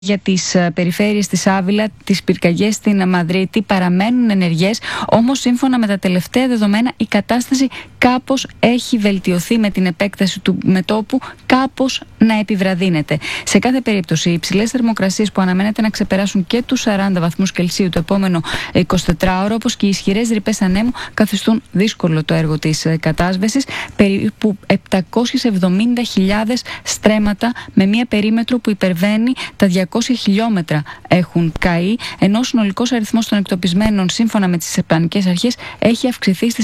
Για τις περιφέρειες της Άβυλα, τις πυρκαγιές στην Μαδρίτη παραμένουν ενεργές, όμως σύμφωνα με τα τελευταία δεδομένα η κατάσταση κάπως έχει βελτιωθεί με την επέκταση του μετώπου, κάπως να επιβραδύνεται. Σε κάθε περίπτωση, οι υψηλές θερμοκρασίες που αναμένεται να ξεπεράσουν και τους 40 βαθμούς Κελσίου το επόμενο 24ωρο, όπως και οι ισχυρές ρηπές ανέμου, καθιστούν δύσκολο το έργο της κατάσβεσης. Περίπου 770.000 στρέμματα με μια περίμετρο που υπερβαίνει τα 200 χιλιόμετρα έχουν καεί, ενώ ο συνολικός αριθμός των εκτοπισμένων σύμφωνα με τις ισπανικές αρχές έχει αυξηθεί στις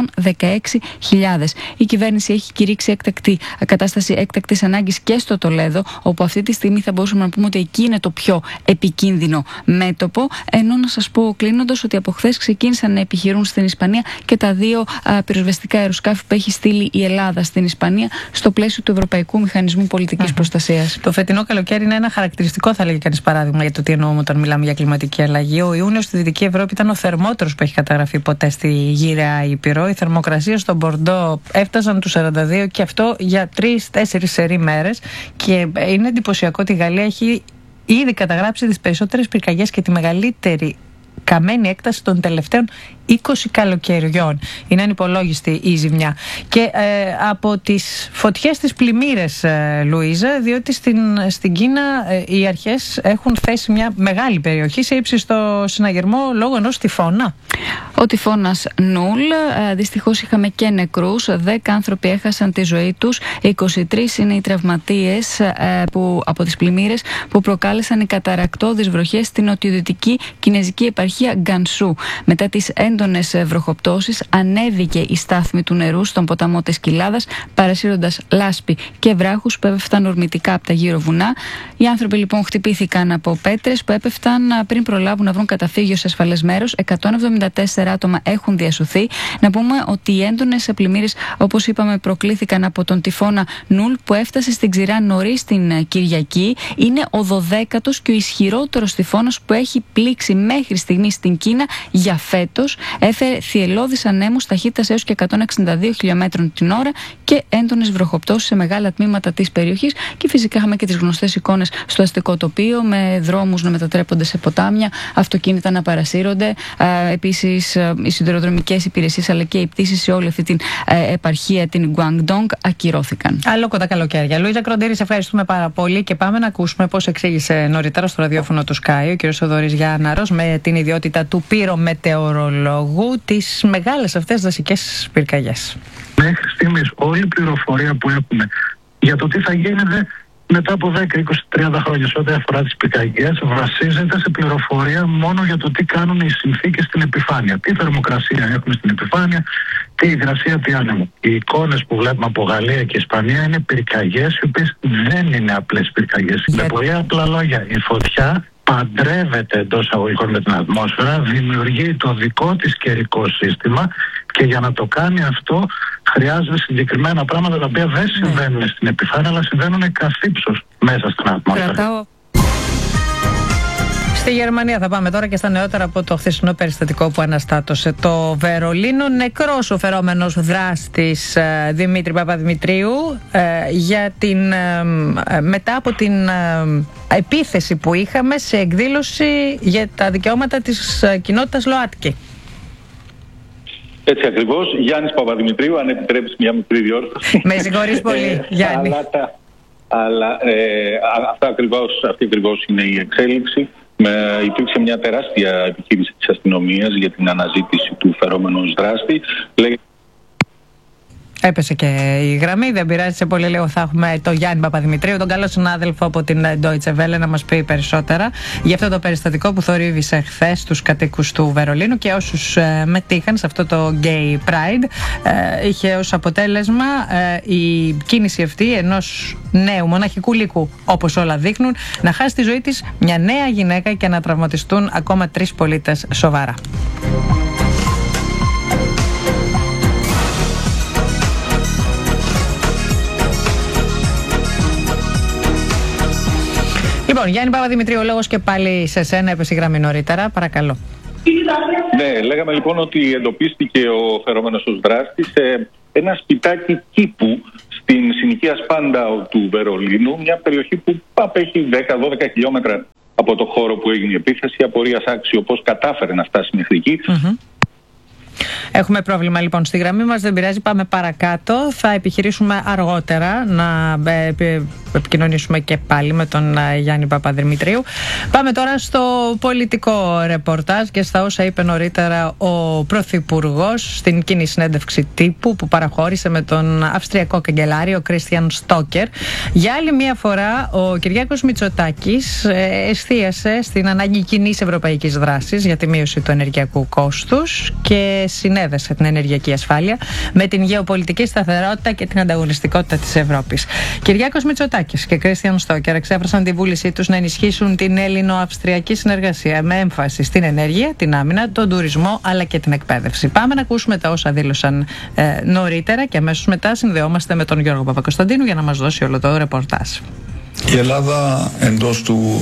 116.000. Η κυβέρνηση έχει κηρύξει κατάσταση έκτακτης ανάγκης και στο Τολέδο, όπου αυτή τη στιγμή θα μπορούσαμε να πούμε ότι εκεί είναι το πιο επικίνδυνο μέτωπο. Ενώ να σας πω κλείνοντας ότι από χθες ξεκίνησαν να επιχειρούν στην Ισπανία και τα δύο πυροσβεστικά αεροσκάφη που έχει στείλει η Ελλάδα στην Ισπανία στο πλαίσιο του Ευρωπαϊκού Μηχανισμού Πολιτικής Προστασίας. Το φετινό καλοκαίρι είναι ένα χαρακτηριστικό, θα λέγει κανείς, παράδειγμα για το τι εννοούμε όταν μιλάμε για κλιματική αλλαγή. Ο Ιούνιος στη Δυτική Ευρώπη ήταν ο θερμότερος που έχει καταγραφεί ποτέ στη γύρα Ήπειρο. Οι θερμοκρασίες στον Μπορντό έφτασαν τους 42 και αυτό για 3-4 σερί μέρες. Και είναι εντυπωσιακό ότι η Γαλλία έχει ήδη καταγράψει τις περισσότερες πυρκαγιές και τη μεγαλύτερη καμένη έκταση των τελευταίων 20 καλοκαιριών. Είναι ανυπολόγιστη η ζημιά. Και από τις φωτιές της πλημμύρες, Λουίζα, διότι στην Κίνα οι αρχές έχουν θέσει μια μεγάλη περιοχή σε ύψιστο συναγερμό λόγω ενός τυφώνα. Ο τυφώνας Νούλ, δυστυχώς είχαμε και νεκρούς, 10 άνθρωποι έχασαν τη ζωή τους, 23 είναι οι τραυματίες από τις πλημμύρες που προκάλεσαν οι καταρρακτώδεις βροχές στην νοτιοδυτική κινέζικη επαρχία Γκανσού. Μετά τις έντονες βροχοπτώσεις ανέβηκε η στάθμη του νερού στον ποταμό της Κοιλάδας, παρασύροντας λάσπη και βράχους που έπεφταν ορμητικά από τα γύρω βουνά. Οι άνθρωποι λοιπόν χτυπήθηκαν από πέτρες που έπεφταν πριν προλάβουν να βρουν καταφύγιο σε ασφαλές μέρος. 174 άτομα έχουν διασωθεί. Να πούμε ότι οι έντονες πλημμύρες, όπως είπαμε, προκλήθηκαν από τον τυφώνα Νούλ που έφτασε στην ξηρά νωρίς την Κυριακή. Είναι ο 12ος και ο ισχυρότερος τυφώνας που έχει πλήξει μέχρι στιγμή στην Κίνα για φέτος. Έφερε θυελλώδεις ανέμους ταχύτητας έως και 162 χιλιόμετρων την ώρα και έντονες βροχοπτώσεις σε μεγάλα τμήματα της περιοχής. Και φυσικά είχαμε και τις γνωστές εικόνες στο αστικό τοπίο με δρόμους να μετατρέπονται σε ποτάμια, αυτοκίνητα να παρασύρονται. Επίσης, οι σιδηροδρομικές υπηρεσίες αλλά και οι πτήσεις σε όλη αυτή την επαρχία, την Guangdong, ακυρώθηκαν. Αλόκοτα καλοκαίρια. Λουίζα Κροντήρη, σε ευχαριστούμε πάρα πολύ και πάμε να ακούσουμε πώς εξήγησε νωρίτερα στο ραδιόφωνο του Sky ο κ. Θοδωρής Γιάνναρος, με την ιδιότητα του πυρομετεωρολόγου, τις μεγάλες αυτές δασικές πυρκαγιές. Μέχρι στιγμής όλη η πληροφορία που έχουμε για το τι θα γίνεται μετά από 10, 20, 30 χρόνια σε ό,τι αφορά τις πυρκαγιές βασίζεται σε πληροφορία μόνο για το τι κάνουν οι συνθήκες στην επιφάνεια. Τι θερμοκρασία έχουμε στην επιφάνεια, τι υγρασία, τι άνεμο. Οι εικόνες που βλέπουμε από Γαλλία και Ισπανία είναι πυρκαγιές οι οποίες δεν είναι απλές πυρκαγιές. Με πολύ απλά λόγια, η φωτιά παντρεύεται εντός αγωγικών με την ατμόσφαιρα, δημιουργεί το δικό της καιρικό σύστημα και για να το κάνει αυτό χρειάζεται συγκεκριμένα πράγματα τα οποία δεν συμβαίνουν στην επιφάνεια αλλά συμβαίνουν καθ' ύψος μέσα στην ατμόσφαιρα. Στη Γερμανία θα πάμε τώρα και στα νεότερα από το χθεσινό περιστατικό που αναστάτωσε το Βερολίνο. Νεκρός ο φερόμενος δράστης Δημήτρη Παπαδημητρίου μετά από την επίθεση που είχαμε σε εκδήλωση για τα δικαιώματα της κοινότητας ΛΟΑΤΚΙ. Έτσι ακριβώς. Γιάννης Παπαδημητρίου, αν επιτρέπεις μια μικρή διόρθωση. Με συγχωρείς πολύ, Γιάννη. Αλλά αυτή ακριβώς είναι η εξέλιξη. Υπήρξε μια τεράστια επιχείρηση της αστυνομίας για την αναζήτηση του φερόμενου δράστη. Έπεσε και η γραμμή, δεν πειράζει, σε πολύ λίγο θα έχουμε τον Γιάννη Παπαδημητρίου, τον καλό συνάδελφο από την Deutsche Welle, να μας πει περισσότερα για αυτό το περιστατικό που θορύβησε χθες τους κατοίκους του Βερολίνου και όσους μετήχαν σε αυτό το Gay Pride. Είχε ως αποτέλεσμα η κίνηση αυτή ενός νέου μοναχικού λύκου, όπως όλα δείχνουν, να χάσει τη ζωή της μια νέα γυναίκα και να τραυματιστούν ακόμα 3 πολίτες σοβαρά. Λοιπόν, Γιάννη Παπαδημητρίου, ο λόγος και πάλι σε σένα, έπεσε η γραμμή νωρίτερα. Παρακαλώ. Ναι, λέγαμε λοιπόν ότι εντοπίστηκε ο φερόμενος ως δράστης σε ένα σπιτάκι κήπου στην συνοικία Σπάνταου του Βερολίνου, μια περιοχή που απέχει 10-12 χιλιόμετρα από το χώρο που έγινε η επίθεση. Απορίας άξιο πώς κατάφερε να φτάσει μέχρι εκεί. Έχουμε πρόβλημα λοιπόν στη γραμμή μας, δεν πειράζει, πάμε παρακάτω. Θα επιχειρήσουμε αργότερα να επικοινωνήσουμε και πάλι με τον Γιάννη Παπαδημητρίου. Πάμε τώρα στο πολιτικό ρεπορτάζ και στα όσα είπε νωρίτερα ο Πρωθυπουργός στην κοινή συνέντευξη τύπου που παραχώρησε με τον Αυστριακό Καγκελάριο Κρίστιαν Στόκερ. Για άλλη μια φορά ο Κυριάκος Μητσοτάκης εστίασε στην ανάγκη κοινής ευρωπαϊκής δράσης για τη μείωση του ενεργειακού κόστους και συνέδεσε την ενεργειακή ασφάλεια με την γεωπολιτική σταθερότητα και την ανταγωνιστικότητα της Ευρώπης. Κυριάκος Μητσοτάκης και Κρίστιαν Στόκερ εξέφρασαν τη βούλησή τους να ενισχύσουν την ελληνο-αυστριακή συνεργασία με έμφαση στην ενέργεια, την άμυνα, τον τουρισμό αλλά και την εκπαίδευση. Πάμε να ακούσουμε τα όσα δήλωσαν νωρίτερα και αμέσως μετά συνδεόμαστε με τον Γιώργο Παπακοσταντίνου για να μας δώσει όλο το ρεπορτάζ. Η Ελλάδα εντός του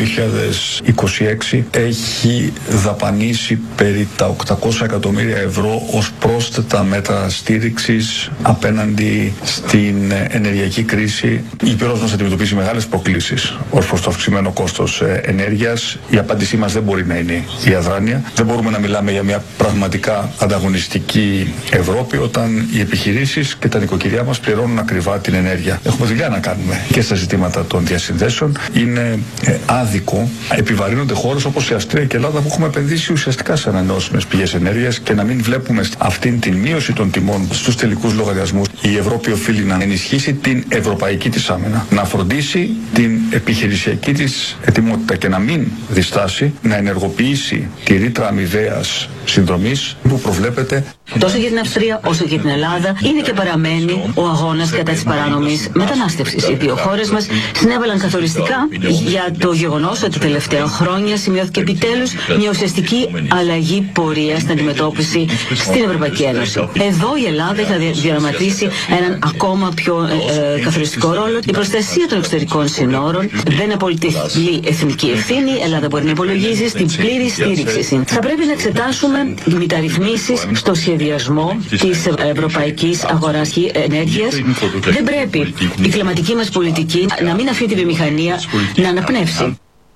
2026 έχει δαπανίσει περί τα 800 εκατομμύρια ευρώ ως πρόσθετα μέτρα στήριξης απέναντι στην ενεργειακή κρίση. Η Ήπειρος μας αντιμετωπίζει μεγάλες προκλήσεις ως προς το αυξημένο κόστος ενέργειας. Η απάντησή μας δεν μπορεί να είναι η αδράνεια. Δεν μπορούμε να μιλάμε για μια πραγματικά ανταγωνιστική Ευρώπη όταν οι επιχειρήσεις και τα νοικοκυριά μας πληρώνουν ακριβά την ενέργεια. Έχουμε δουλειά να κάνουμε και στα ζητήματα των διασυνδέσεων. Είναι άδικο επιβαρύνονται χώρες όπως η Αυστρία και η Ελλάδα που έχουμε επενδύσει ουσιαστικά σε ανανεώσιμες πηγές ενέργειας και να μην βλέπουμε αυτήν την μείωση των τιμών στους τελικούς λογαριασμούς. Η Ευρώπη οφείλει να ενισχύσει την ευρωπαϊκή της άμυνα, να φροντίσει την επιχειρησιακή της ετοιμότητα και να μην διστάσει να ενεργοποιήσει τη ρήτρα αμοιβαίας συνδρομής που προβλέπεται. Τόσο για την Αυστρία όσο και την Ελλάδα είναι και παραμένει ο αγώνας κατά της παράνομης μετανάστευσης. Οι δύο χώρες μας συνέβαλαν καθοριστικά για το γεγονός ότι τα τελευταία χρόνια σημειώθηκε επιτέλους μια ουσιαστική αλλαγή πορείας στην αντιμετώπιση στην Ευρωπαϊκή Ένωση. Εδώ η Ελλάδα θα διαδραματίσει έναν ακόμα πιο καθοριστικό ρόλο. Η προστασία των εξωτερικών συνόρων δεν είναι πολιτική εθνική ευθύνη. Η Ελλάδα μπορεί να υπολογίζει στην πλήρη στήριξη. Θα πρέπει να εξετάσουμε μεταρρυθμίσεις στο σχεδιασμό της ευρωπαϊκής αγοράς ενέργειας. Δεν πρέπει η κλιματική μας πολιτική να μην αφήνει τη βιομηχανία να αναπνεύσει.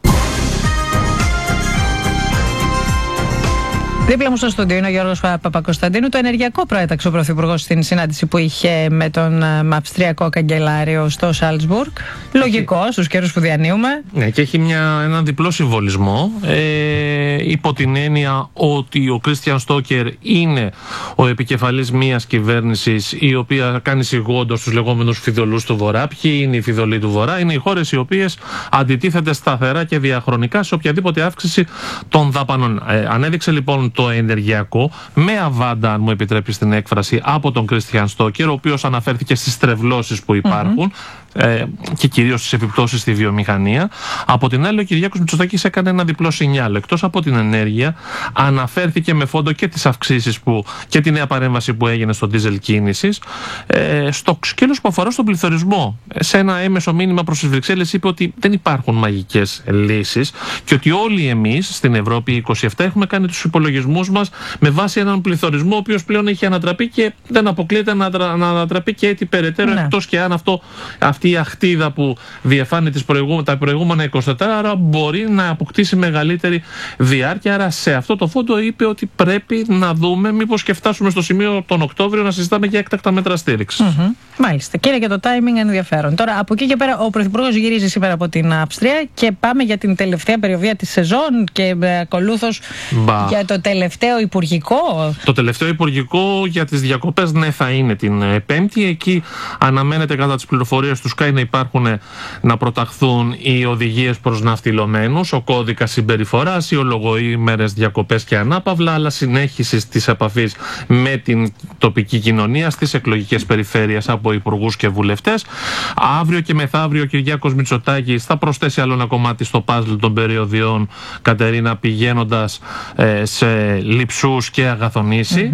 Δίπλα μου στο στούντιο είναι ο Γιώργος Παπακοσταντίνου. Το ενεργειακό προέταξε ο Πρωθυπουργός στην συνάντηση που είχε με τον Αυστριακό Καγκελάριο στο Σάλτσμπουργκ. Λογικό στους καιρούς που διανύουμε. Ναι, και έχει έναν διπλό συμβολισμό. Υπό την έννοια ότι ο Κρίστιαν Στόκερ είναι ο επικεφαλής μιας κυβέρνησης η οποία κάνει σιγόντως στους λεγόμενους φιδωλούς του Βορρά. Ποιοι είναι οι φιδωλοί του Βορρά? Είναι οι χώρες οι οποίες αντιτίθεται σταθερά και διαχρονικά σε οποιαδήποτε αύξηση των δαπανών. Ανέδειξε λοιπόν το ενεργειακό με αβάντα, αν μου επιτρέπει την έκφραση, από τον Κρίστιαν Στόκερ, ο οποίος αναφέρθηκε στις τρευλώσεις που υπάρχουν και κυρίως στις επιπτώσεις στη βιομηχανία. Από την άλλη, ο Κυριάκος Μητσοτάκης έκανε ένα διπλό σινιάλ. Εκτός από την ενέργεια, αναφέρθηκε με φόντο και τις αυξήσεις και τη νέα παρέμβαση που έγινε στο ντίζελ κίνησης. Στο σκέλος που αφορά στον πληθωρισμό, σε ένα έμεσο μήνυμα προς τις Βρυξέλλες, είπε ότι δεν υπάρχουν μαγικές λύσεις και ότι όλοι εμείς στην Ευρώπη 27 έχουμε κάνει τους υπολογισμούς μας με βάση έναν πληθωρισμό ο οποίος πλέον έχει ανατραπεί και δεν αποκλείεται να ανατραπεί και έτσι περαιτέρω, εκτός και αν αυτή η αχτίδα που διαφάνει τα προηγούμενα 24 ώρα μπορεί να αποκτήσει μεγαλύτερη διάρκεια. Άρα σε αυτό το φόντο είπε ότι πρέπει να δούμε μήπως και φτάσουμε στο σημείο τον Οκτώβριο να συζητάμε για έκτακτα μέτρα στήριξης. Μάλιστα. Και είναι και το timing ενδιαφέρον. Τώρα από εκεί και πέρα ο Πρωθυπουργός γυρίζει σήμερα από την Αυστρία και πάμε για την τελευταία περιοδία της σεζόν και ακολούθως για το τελευταίο υπουργικό. Το τελευταίο υπουργικό για τις διακοπές, ναι, θα είναι την Πέμπτη. Εκεί αναμένεται κατά τις πληροφορίες του ΣΚΑΙ να προταχθούν οι οδηγίες προς ναυτιλωμένους, ο κώδικας συμπεριφοράς, οι ολογοήμερες διακοπές και ανάπαυλα, αλλά συνέχιση της επαφής με την τοπική κοινωνία στις εκλογικές περιφέρειες από υπουργούς και βουλευτές. Αύριο και μεθαύριο ο Κυριάκος Μητσοτάκης θα προσθέσει άλλο ένα κομμάτι στο παζλ των περιοδιών, Κατερίνα, πηγαίνοντας σε Λειψούς και Αγαθονήσι.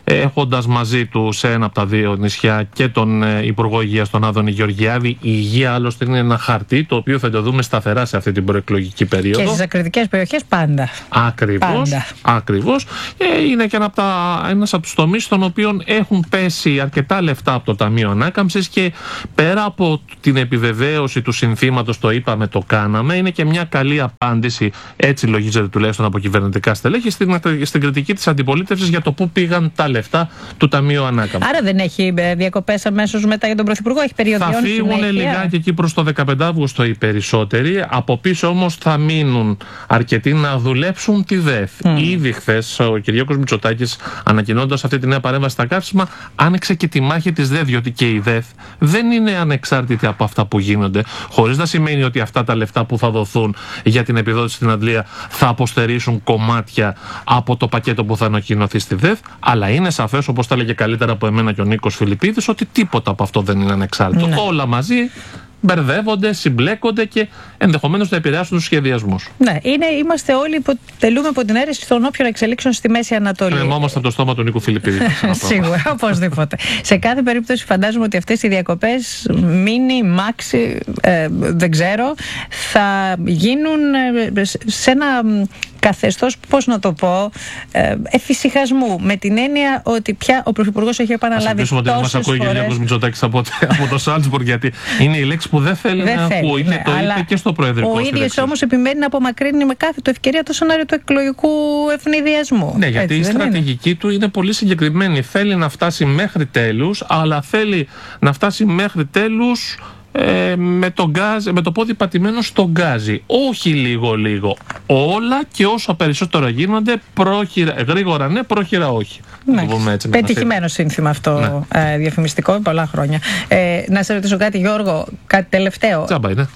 έχοντας μαζί του σε ένα από τα δύο νησιά και τον Υπουργό Υγείας, τον Άδωνη Γεωργιάδη. Η υγεία άλλωστε είναι ένα χαρτί το οποίο θα το δούμε σταθερά σε αυτή την προεκλογική περίοδο. Και στις ακριτικές περιοχές πάντα. Ακριβώς. Είναι και ένας από τους τομείς στον οποίο έχουν πέσει αρκετά λεφτά από το Ταμείο Ανάκαμψης, και πέρα από την επιβεβαίωση του συνθήματος το είπαμε, το κάναμε, είναι και μια καλή απάντηση, έτσι λογίζεται τουλάχιστον από κυβερνητικά στελέχη, στην κριτική της αντιπολίτευσης για το πού πήγαν τα λεφτά του Ταμείου Ανάκαμψης. Άρα δεν έχει διακοπές αμέσως μετά για τον Πρωθυπουργό, έχει περιοδιών. Θα φύγουν λιγάκι εκεί προς το 15 Αύγουστο οι περισσότεροι. Από πίσω όμως θα μείνουν αρκετοί να δουλέψουν τη ΔΕΘ. Ήδη χθες ο Κυριάκος Μητσοτάκης, ανακοινώντας αυτή τη νέα παρέμβαση στα καύσιμα, άνοιξε και τη μάχη της ΔΕΘ, διότι και η ΔΕΘ δεν είναι ανεξάρτητη από αυτά που γίνονται, χωρίς να σημαίνει ότι αυτά τα λεφτά που θα δοθούν για την επιδότηση στην Αντλία θα αποστερήσουν κομμάτια από το πακέτο που θα ανακοινωθεί στη ΔΕΘ, αλλά είναι σαφές, όπως τα έλεγε καλύτερα από εμένα και ο Νίκος Φιλιππίδης, ότι τίποτα από αυτό δεν είναι ανεξάρτητο. Ναι. Όλα μαζί μπερδεύονται, συμπλέκονται και ενδεχομένως να επηρεάσουν τους σχεδιασμούς. Ναι, είμαστε όλοι τελούμε από την αίρεση των όποιων εξελίξεων στη Μέση Ανατολή. Κρεμόμαστε από το στόμα του Νίκου Φιλιππίδη. Σίγουρα, οπωσδήποτε. Σε κάθε περίπτωση φαντάζομαι ότι αυτές οι διακοπές, μίνι, μάξι, δεν ξέρω, θα γίνουν σε ένα καθεστώς, πώς να το πω, εφησυχασμού. Με την έννοια ότι πια ο Πρωθυπουργός έχει επαναλάβει τόσες φορές. Ότι δεν μας ακούει ο Κυριάκος Μητσοτάκης από το Σάλτσμπουργκ, γιατί είναι η λέξη που δεν θέλει να ακούει. Ναι, το είπε και στο Προεδρικό. Ο ίδιος όμως επιμένει να απομακρύνει με κάθε του ευκαιρία το σενάριο του εκλογικού ευνηδιασμού. Ναι, γιατί η στρατηγική του είναι πολύ συγκεκριμένη. Θέλει να φτάσει μέχρι τέλους, αλλά θέλει να φτάσει μέχρι τέλους με το πόδι πατημένο στο γκάζι. Όχι λίγο-λίγο. Όλα και όσο περισσότερο γίνονται, γρήγορα ναι, πρόχειρα όχι. Ναι. Πετυχημένο σύνθημα αυτό, ναι. Διαφημιστικό, πολλά χρόνια. Να σε ρωτήσω κάτι, Γιώργο, κάτι τελευταίο. Τζάμπα είναι.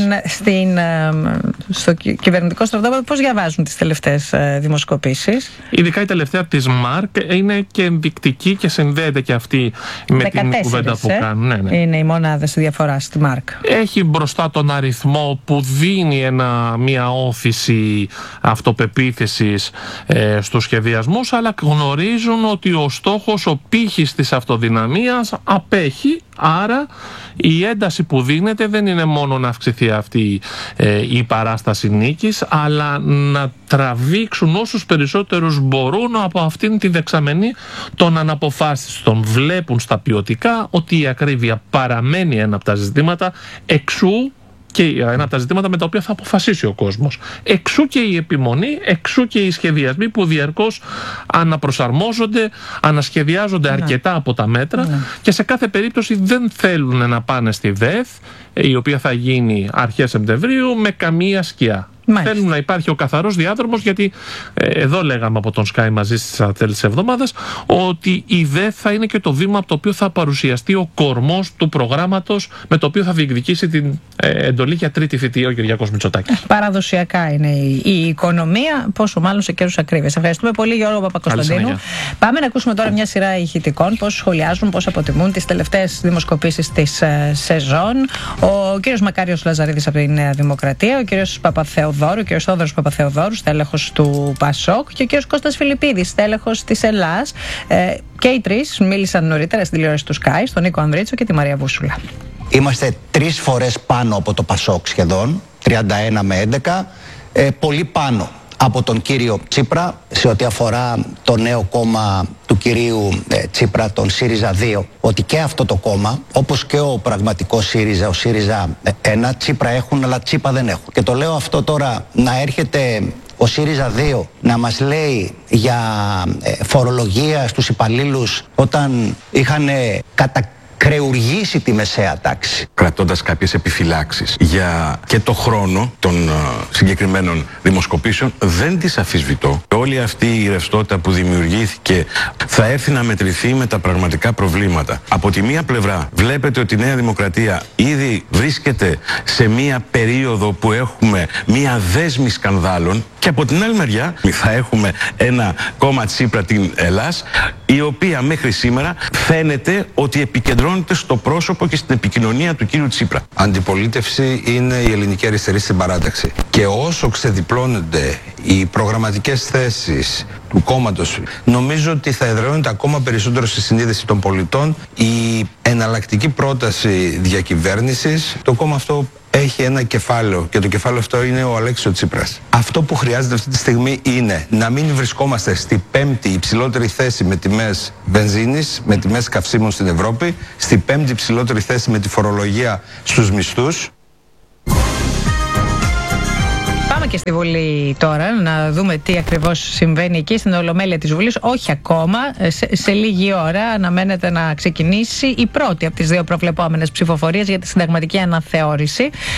Στο κυβερνητικό στρατόπεδο πώς διαβάζουν τις τελευταίες δημοσκοπήσεις? Ειδικά η τελευταία της ΜΑΡΚ είναι και ενδεικτική και συνδέεται και αυτή με την κουβέντα που κάνουν. Ναι. Είναι οι μονάδες διαφοράς στη ΜΑΡΚ. Έχει μπροστά τον αριθμό που δίνει μια όθηση αυτοπεποίθησης στους σχεδιασμούς, αλλά γνωρίζουν ότι ο στόχος, ο πύχης της αυτοδυναμίας απέχει. Άρα η ένταση που δίνεται δεν είναι μόνο να αυξηθεί αυτή η παράσταση νίκης, αλλά να τραβήξουν όσους περισσότερους μπορούν από αυτήν τη δεξαμενή των αναποφάσιστων. Βλέπουν στα ποιοτικά ότι η ακρίβεια παραμένει ένα από τα ζητήματα, εξού και ένα από τα ζητήματα με τα οποία θα αποφασίσει ο κόσμος. Εξού και η επιμονή, εξού και οι σχεδιασμοί που διαρκώς αναπροσαρμόζονται, ανασχεδιάζονται αρκετά από τα μέτρα και σε κάθε περίπτωση δεν θέλουν να πάνε στη ΔΕΘ, η οποία θα γίνει αρχές Σεπτεμβρίου, με καμία σκιά. Μάλιστα. Θέλουν να υπάρχει ο καθαρός διάδρομος, γιατί εδώ λέγαμε από τον Sky μαζί στις τέλη της εβδομάδας ότι η ΔΕΘ θα είναι και το βήμα από το οποίο θα παρουσιαστεί ο κορμός του προγράμματος με το οποίο θα διεκδικήσει την εντολή για τρίτη θητεία ο Κυριάκος Μητσοτάκης. Παραδοσιακά είναι η οικονομία, πόσο μάλλον σε καιρούς ακρίβειας. Ευχαριστούμε πολύ, Γιώργο Παπακοσταντίνου. Πάμε να ακούσουμε τώρα μια σειρά ηχητικών, πώς σχολιάζουν, πώς αποτιμούν τις τελευταίες δημοσκοπήσεις της σεζόν. Ο κύριος Μακάριος Λαζαρίδης από τη Νέα Δημοκρατία, ο κύριος Παπαθεοδόρου, ο κύριος Θόδωρος Παπαθεοδόρου, στέλεχος του ΠΑΣΟΚ, και ο κύριος Κώστας Φιλιππίδης, στέλεχος της Ελλάς. Και οι τρεις μίλησαν νωρίτερα στην τηλεόραση του Sky, στον Νίκο Ανδρίτσο και τη Μαρία Βούσουλα. Είμαστε 3 φορές πάνω από το ΠΑΣΟΚ σχεδόν, 31 με 11, πολύ πάνω από τον κύριο Τσίπρα σε ό,τι αφορά το νέο κόμμα του κυρίου Τσίπρα, τον ΣΥΡΙΖΑ 2, ότι και αυτό το κόμμα, όπως και ο πραγματικός ΣΥΡΙΖΑ, ο ΣΥΡΙΖΑ 1, Τσίπρα έχουν αλλά Τσίπα δεν έχουν. Και το λέω αυτό τώρα, να έρχεται ο ΣΥΡΙΖΑ 2 να μας λέει για φορολογία στους υπαλλήλους όταν είχαν κρεουργήσει τη μεσαία τάξη. Κρατώντας κάποιες επιφυλάξεις για και το χρόνο των συγκεκριμένων δημοσκοπήσεων, δεν τις αμφισβητώ. Όλη αυτή η ρευστότητα που δημιουργήθηκε θα έρθει να μετρηθεί με τα πραγματικά προβλήματα. Από τη μία πλευρά βλέπετε ότι η Νέα Δημοκρατία ήδη βρίσκεται σε μία περίοδο που έχουμε μία δέσμη σκανδάλων, και από την άλλη μεριά θα έχουμε ένα κόμμα Τσίπρα, την Ελλάς, η οποία μέχρι σήμερα φαίνεται ότι επικεντρώνεται στο πρόσωπο και στην επικοινωνία του κύριου Τσίπρα. Αντιπολίτευση είναι η ελληνική αριστερή στην παράταξη. Και όσο ξεδιπλώνονται οι προγραμματικές θέσεις του κόμματος, νομίζω ότι θα εδραιώνεται ακόμα περισσότερο στη συνείδηση των πολιτών η εναλλακτική πρόταση διακυβέρνησης. Το κόμμα αυτό έχει ένα κεφάλαιο και το κεφάλαιο αυτό είναι ο Αλέξης Τσίπρας. Αυτό που χρειάζεται αυτή τη στιγμή είναι να μην βρισκόμαστε στη 5η υψηλότερη θέση με τιμές βενζίνης, με τιμές καυσίμων στην Ευρώπη, στη 5η υψηλότερη θέση με τη φορολογία στους μισθούς. Πάμε και στη Βουλή τώρα να δούμε τι ακριβώς συμβαίνει εκεί στην Ολομέλεια της Βουλής. Όχι ακόμα, σε λίγη ώρα αναμένεται να ξεκινήσει η πρώτη από τις δύο προβλεπόμενες ψηφοφορίες για τη συνταγματική αναθεώρηση.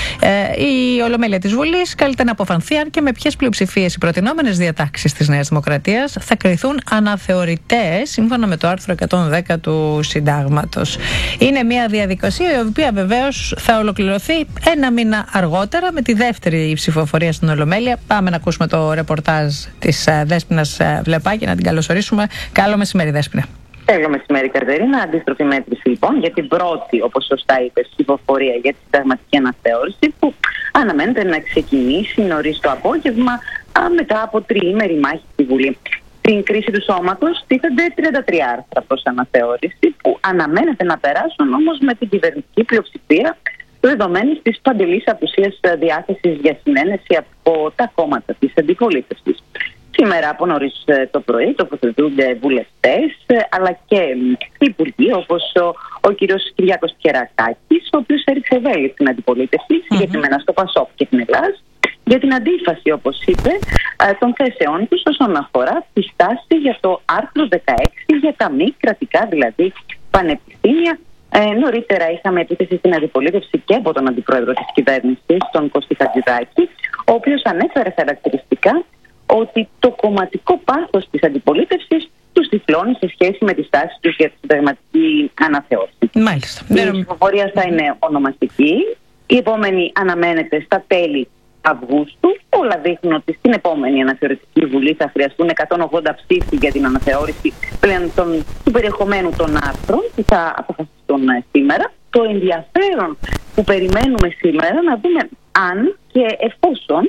Η Ολομέλεια της Βουλής καλείται να αποφανθεί αν και με ποιες πλειοψηφίες οι προτινόμενες διατάξεις της Νέας Δημοκρατίας θα κριθούν αναθεωρητές σύμφωνα με το άρθρο 110 του Συντάγματος. Είναι μια διαδικασία η οποία βεβαίως θα ολοκληρωθεί ένα μήνα αργότερα με τη δεύτερη ψηφοφορία στην Ολομέλεια. Πάμε να ακούσουμε το ρεπορτάζ της Δέσποινας Βλεπάκη, να την καλωσορίσουμε. Καλό μεσημέρι, Δέσποινα. Καλό μεσημέρι, Κατερίνα. Αντίστροφη μέτρηση λοιπόν για την πρώτη, όπως σωστά είπες, ψηφοφορία για τη συνταγματική αναθεώρηση που αναμένεται να ξεκινήσει νωρίς το απόγευμα μετά από τριήμερη μάχη στη Βουλή. Στην κρίση του σώματος τίθενται 33 άρθρα προς αναθεώρηση που αναμένεται να περάσουν όμως με την κυβερνητική πλειοψηφία δεδομένης της παντελής απουσίας διάθεσης για συνένεση από τα κόμματα της αντιπολίτευσης. Σήμερα από νωρίς το πρωί τοποθετούνται βουλευτές αλλά και υπουργοί όπως ο κύριος Κυριάκος Κερακάκης, ο οποίος έριξε βέλη στην αντιπολίτευση, συγκεκριμένα στο ΠΑΣΟΚ και την Ελλάδα, για την αντίφαση, όπως είπε, των θέσεών τους όσον αφορά τη στάση για το άρθρο 16 για τα μη κρατικά δηλαδή πανεπιστήμια. Νωρίτερα είχαμε επίθεση στην αντιπολίτευση και από τον αντιπρόεδρο της κυβέρνησης, τον Κωστή Χατζηδάκη, ο οποίος ανέφερε χαρακτηριστικά ότι το κομματικό πάθος της αντιπολίτευσης τους τυφλώνει σε σχέση με τη στάση τους για τη συνταγματική αναθεώρηση. Μάλιστα. Η ψηφοφορία θα είναι ονομαστική. Η επόμενη αναμένεται στα τέλη Αυγούστου. Όλα δείχνουν ότι στην επόμενη αναθεωρητική Βουλή θα χρειαστούν 180 ψήφοι για την αναθεώρηση πλέον του περιεχομένου των άρθρων που θα αποφασιστούν σήμερα. Το ενδιαφέρον που περιμένουμε σήμερα να δούμε αν και εφόσον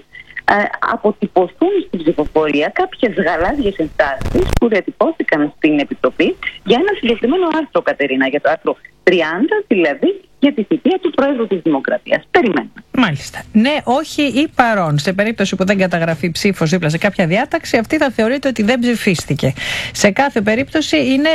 αποτυπωθούν στην ψηφοφορία κάποιες γαλάζιες ενστάσεις που διατυπώθηκαν στην Επιτροπή για ένα συγκεκριμένο άρθρο, Κατερίνα, για το άρθρο 30, δηλαδή για τη θητεία του Πρόεδρου της Δημοκρατίας. Περιμένουμε. Μάλιστα. Ναι, όχι ή παρόν. Σε περίπτωση που δεν καταγραφεί ψήφος δίπλα σε κάποια διάταξη, αυτή θα θεωρείται ότι δεν ψηφίστηκε. Σε κάθε περίπτωση είναι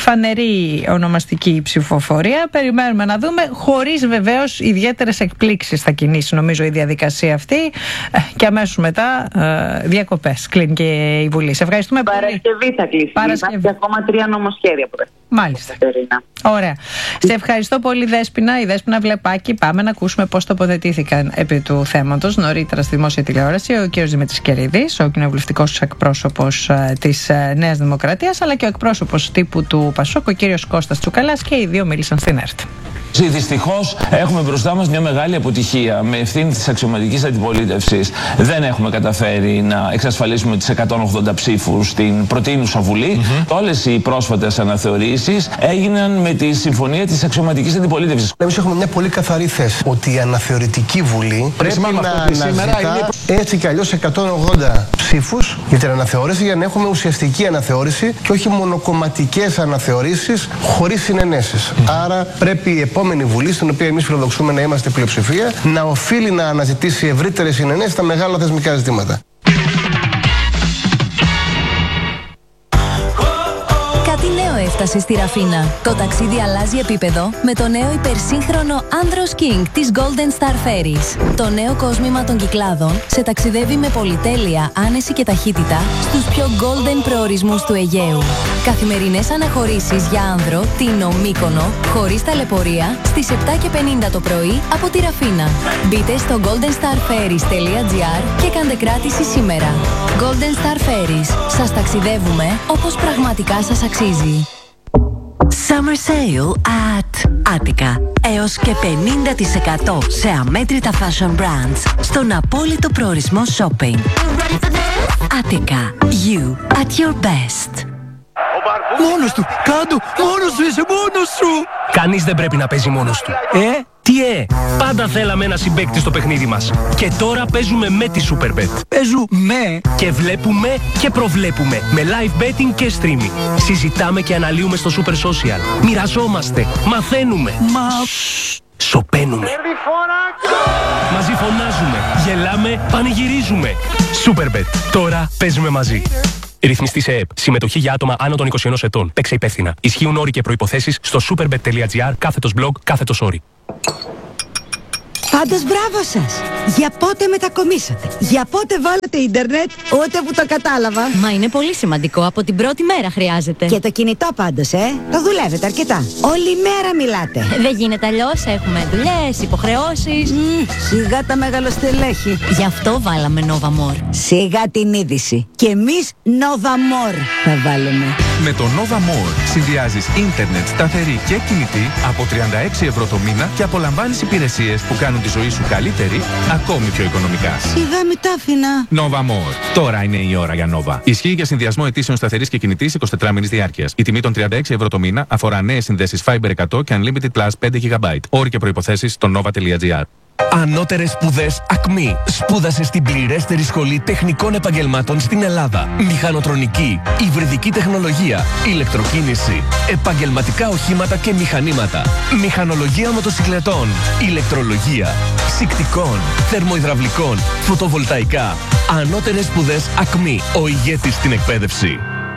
φανερή ονομαστική ψηφοφορία. Περιμένουμε να δούμε, χωρίς βεβαίως ιδιαίτερες εκπλήξεις θα κινήσει νομίζω η διαδικασία αυτή και αμέσως μετά διακοπές. Κλείνει και η Βουλή. Σε ευχαριστούμε πολύ. Παρασκευή θα κλείσει. Υπάρχει ακόμα 3 νομοσχέδια που μάλιστα. Ωραία. Σε ευχαριστώ πολύ, Δέσποινα. Η Δέσποινα Βλεπάκη. Πάμε να ακούσουμε πώς τοποθετήθηκαν επί του θέματος νωρίτερα στη δημόσια τηλεόραση ο κ. Δημήτρης Κερίδης, ο κοινοβουλευτικός εκπρόσωπος της Νέας Δημοκρατίας, αλλά και ο εκπρόσωπος τύπου του ΠΑΣΟΚ, ο κ. Κώστας Τσουκαλάς, και οι δύο μίλησαν στην ΕΡΤ. Δυστυχώς έχουμε μπροστά μας μια μεγάλη αποτυχία. Με ευθύνη της αξιωματικής αντιπολίτευσης δεν έχουμε καταφέρει να εξασφαλίσουμε τις 180 ψήφους στην προτείνουσα Βουλή. Όλες οι πρόσφατες αναθεωρήσεις έγιναν με τη συμφωνία της αξιωματικής αντιπολίτευσης. Εμείς έχουμε μια πολύ καθαρή θέση ότι η αναθεωρητική Βουλή πρέπει να αναζητά έτσι κι αλλιώς 180 ψήφους για την αναθεώρηση, για να έχουμε ουσιαστική αναθεώρηση και όχι μονοκομματικές αναθεωρήσεις χωρίς συνενέσεις. Άρα πρέπει η επόμενη Βουλή, στην οποία εμείς φιλοδοξούμε να είμαστε πλειοψηφία, να οφείλει να αναζητήσει ευρύτερες συνενέσεις στα μεγάλα θεσμικά ζητήματα. Έφτασε στη Ραφίνα. Το ταξίδι αλλάζει επίπεδο με το νέο υπερσύγχρονο Andros King της Golden Star Ferries. Το νέο κόσμημα των Κυκλάδων σε ταξιδεύει με πολυτέλεια, άνεση και ταχύτητα στους πιο golden προορισμούς του Αιγαίου. Καθημερινές αναχωρήσεις για άνδρο, Τίνο, Μύκονο, χωρίς ταλαιπωρία, στις 7:50 το πρωί από τη Ραφίνα. Μπείτε στο goldenstarferries.gr και κάντε κράτηση σήμερα. Golden Star Ferries. Σας ταξιδεύουμε όπως πραγματικά σας αξίζει. Summer Sale at Attica. Έως και 50% σε αμέτρητα fashion brands στον απόλυτο προορισμό shopping. Attica. You at your best. Μόνος του! Κάντο! Μόνος σου είσαι! Μόνος σου! Κανείς δεν πρέπει να παίζει μόνος του. Τι πάντα θέλαμε ένα συμπαίκτη στο παιχνίδι μας. Και τώρα παίζουμε με τη Superbet. Παίζουμε! Και βλέπουμε και προβλέπουμε. Με live betting και streaming. Συζητάμε και αναλύουμε στο Super Social. Μοιραζόμαστε. Μαθαίνουμε. Σωπαίνουμε. Μαζί φωνάζουμε. Γελάμε. Πανηγυρίζουμε. Superbet. Τώρα παίζουμε μαζί. Ρυθμιστή σε ΕΕΠ. Συμμετοχή για άτομα άνω των 21 ετών. Παίξε υπεύθυνα. Ισχύουν όροι και προϋποθέσεις στο superbet.gr/blog/όροι. Πάντως μπράβο σας! Για πότε μετακομίσατε? Για πότε βάλατε ίντερνετ? Ούτε που το κατάλαβα. Μα είναι πολύ σημαντικό. Από την πρώτη μέρα χρειάζεται. Και το κινητό πάντως, το δουλεύετε αρκετά. Όλη μέρα μιλάτε. Δεν γίνεται αλλιώς. Έχουμε δουλειές, υποχρεώσεις. Σιγά τα μεγαλοστελέχη. Γι' αυτό βάλαμε Nova More. Σιγά την είδηση. Και εμείς Nova More θα βάλουμε. Με το Nova More συνδυάζεις ίντερνετ σταθερή και κινητή από 36 ευρώ το μήνα και απολαμβάνεις υπηρεσίες που κάνουν τη ζωή σου καλύτερη, ακόμη πιο οικονομικά. Σιγά μη τα άφηνα. Nova More. Τώρα είναι η ώρα για Nova. Ισχύει για συνδυασμό αιτήσεων σταθερής και κινητής 24 μήνες διάρκειας. Η τιμή των 36 ευρώ το μήνα αφορά νέες συνδέσεις Fiber 100 και Unlimited Plus 5 GB. Όροι και προϋποθέσεις στο nova.gr. Ανώτερες σπουδές ΑΚΜΗ. Σπούδασε στην πληρέστερη σχολή τεχνικών επαγγελμάτων στην Ελλάδα. Μηχανοτρονική, υβριδική τεχνολογία, ηλεκτροκίνηση, επαγγελματικά οχήματα και μηχανήματα, μηχανολογία μοτοσικλετών, ηλεκτρολογία, ψυκτικών, θερμοϊδραυλικών, φωτοβολταϊκά. Ανώτερες σπουδές ΑΚΜΗ. Ο ηγέτης στην εκπαίδευση.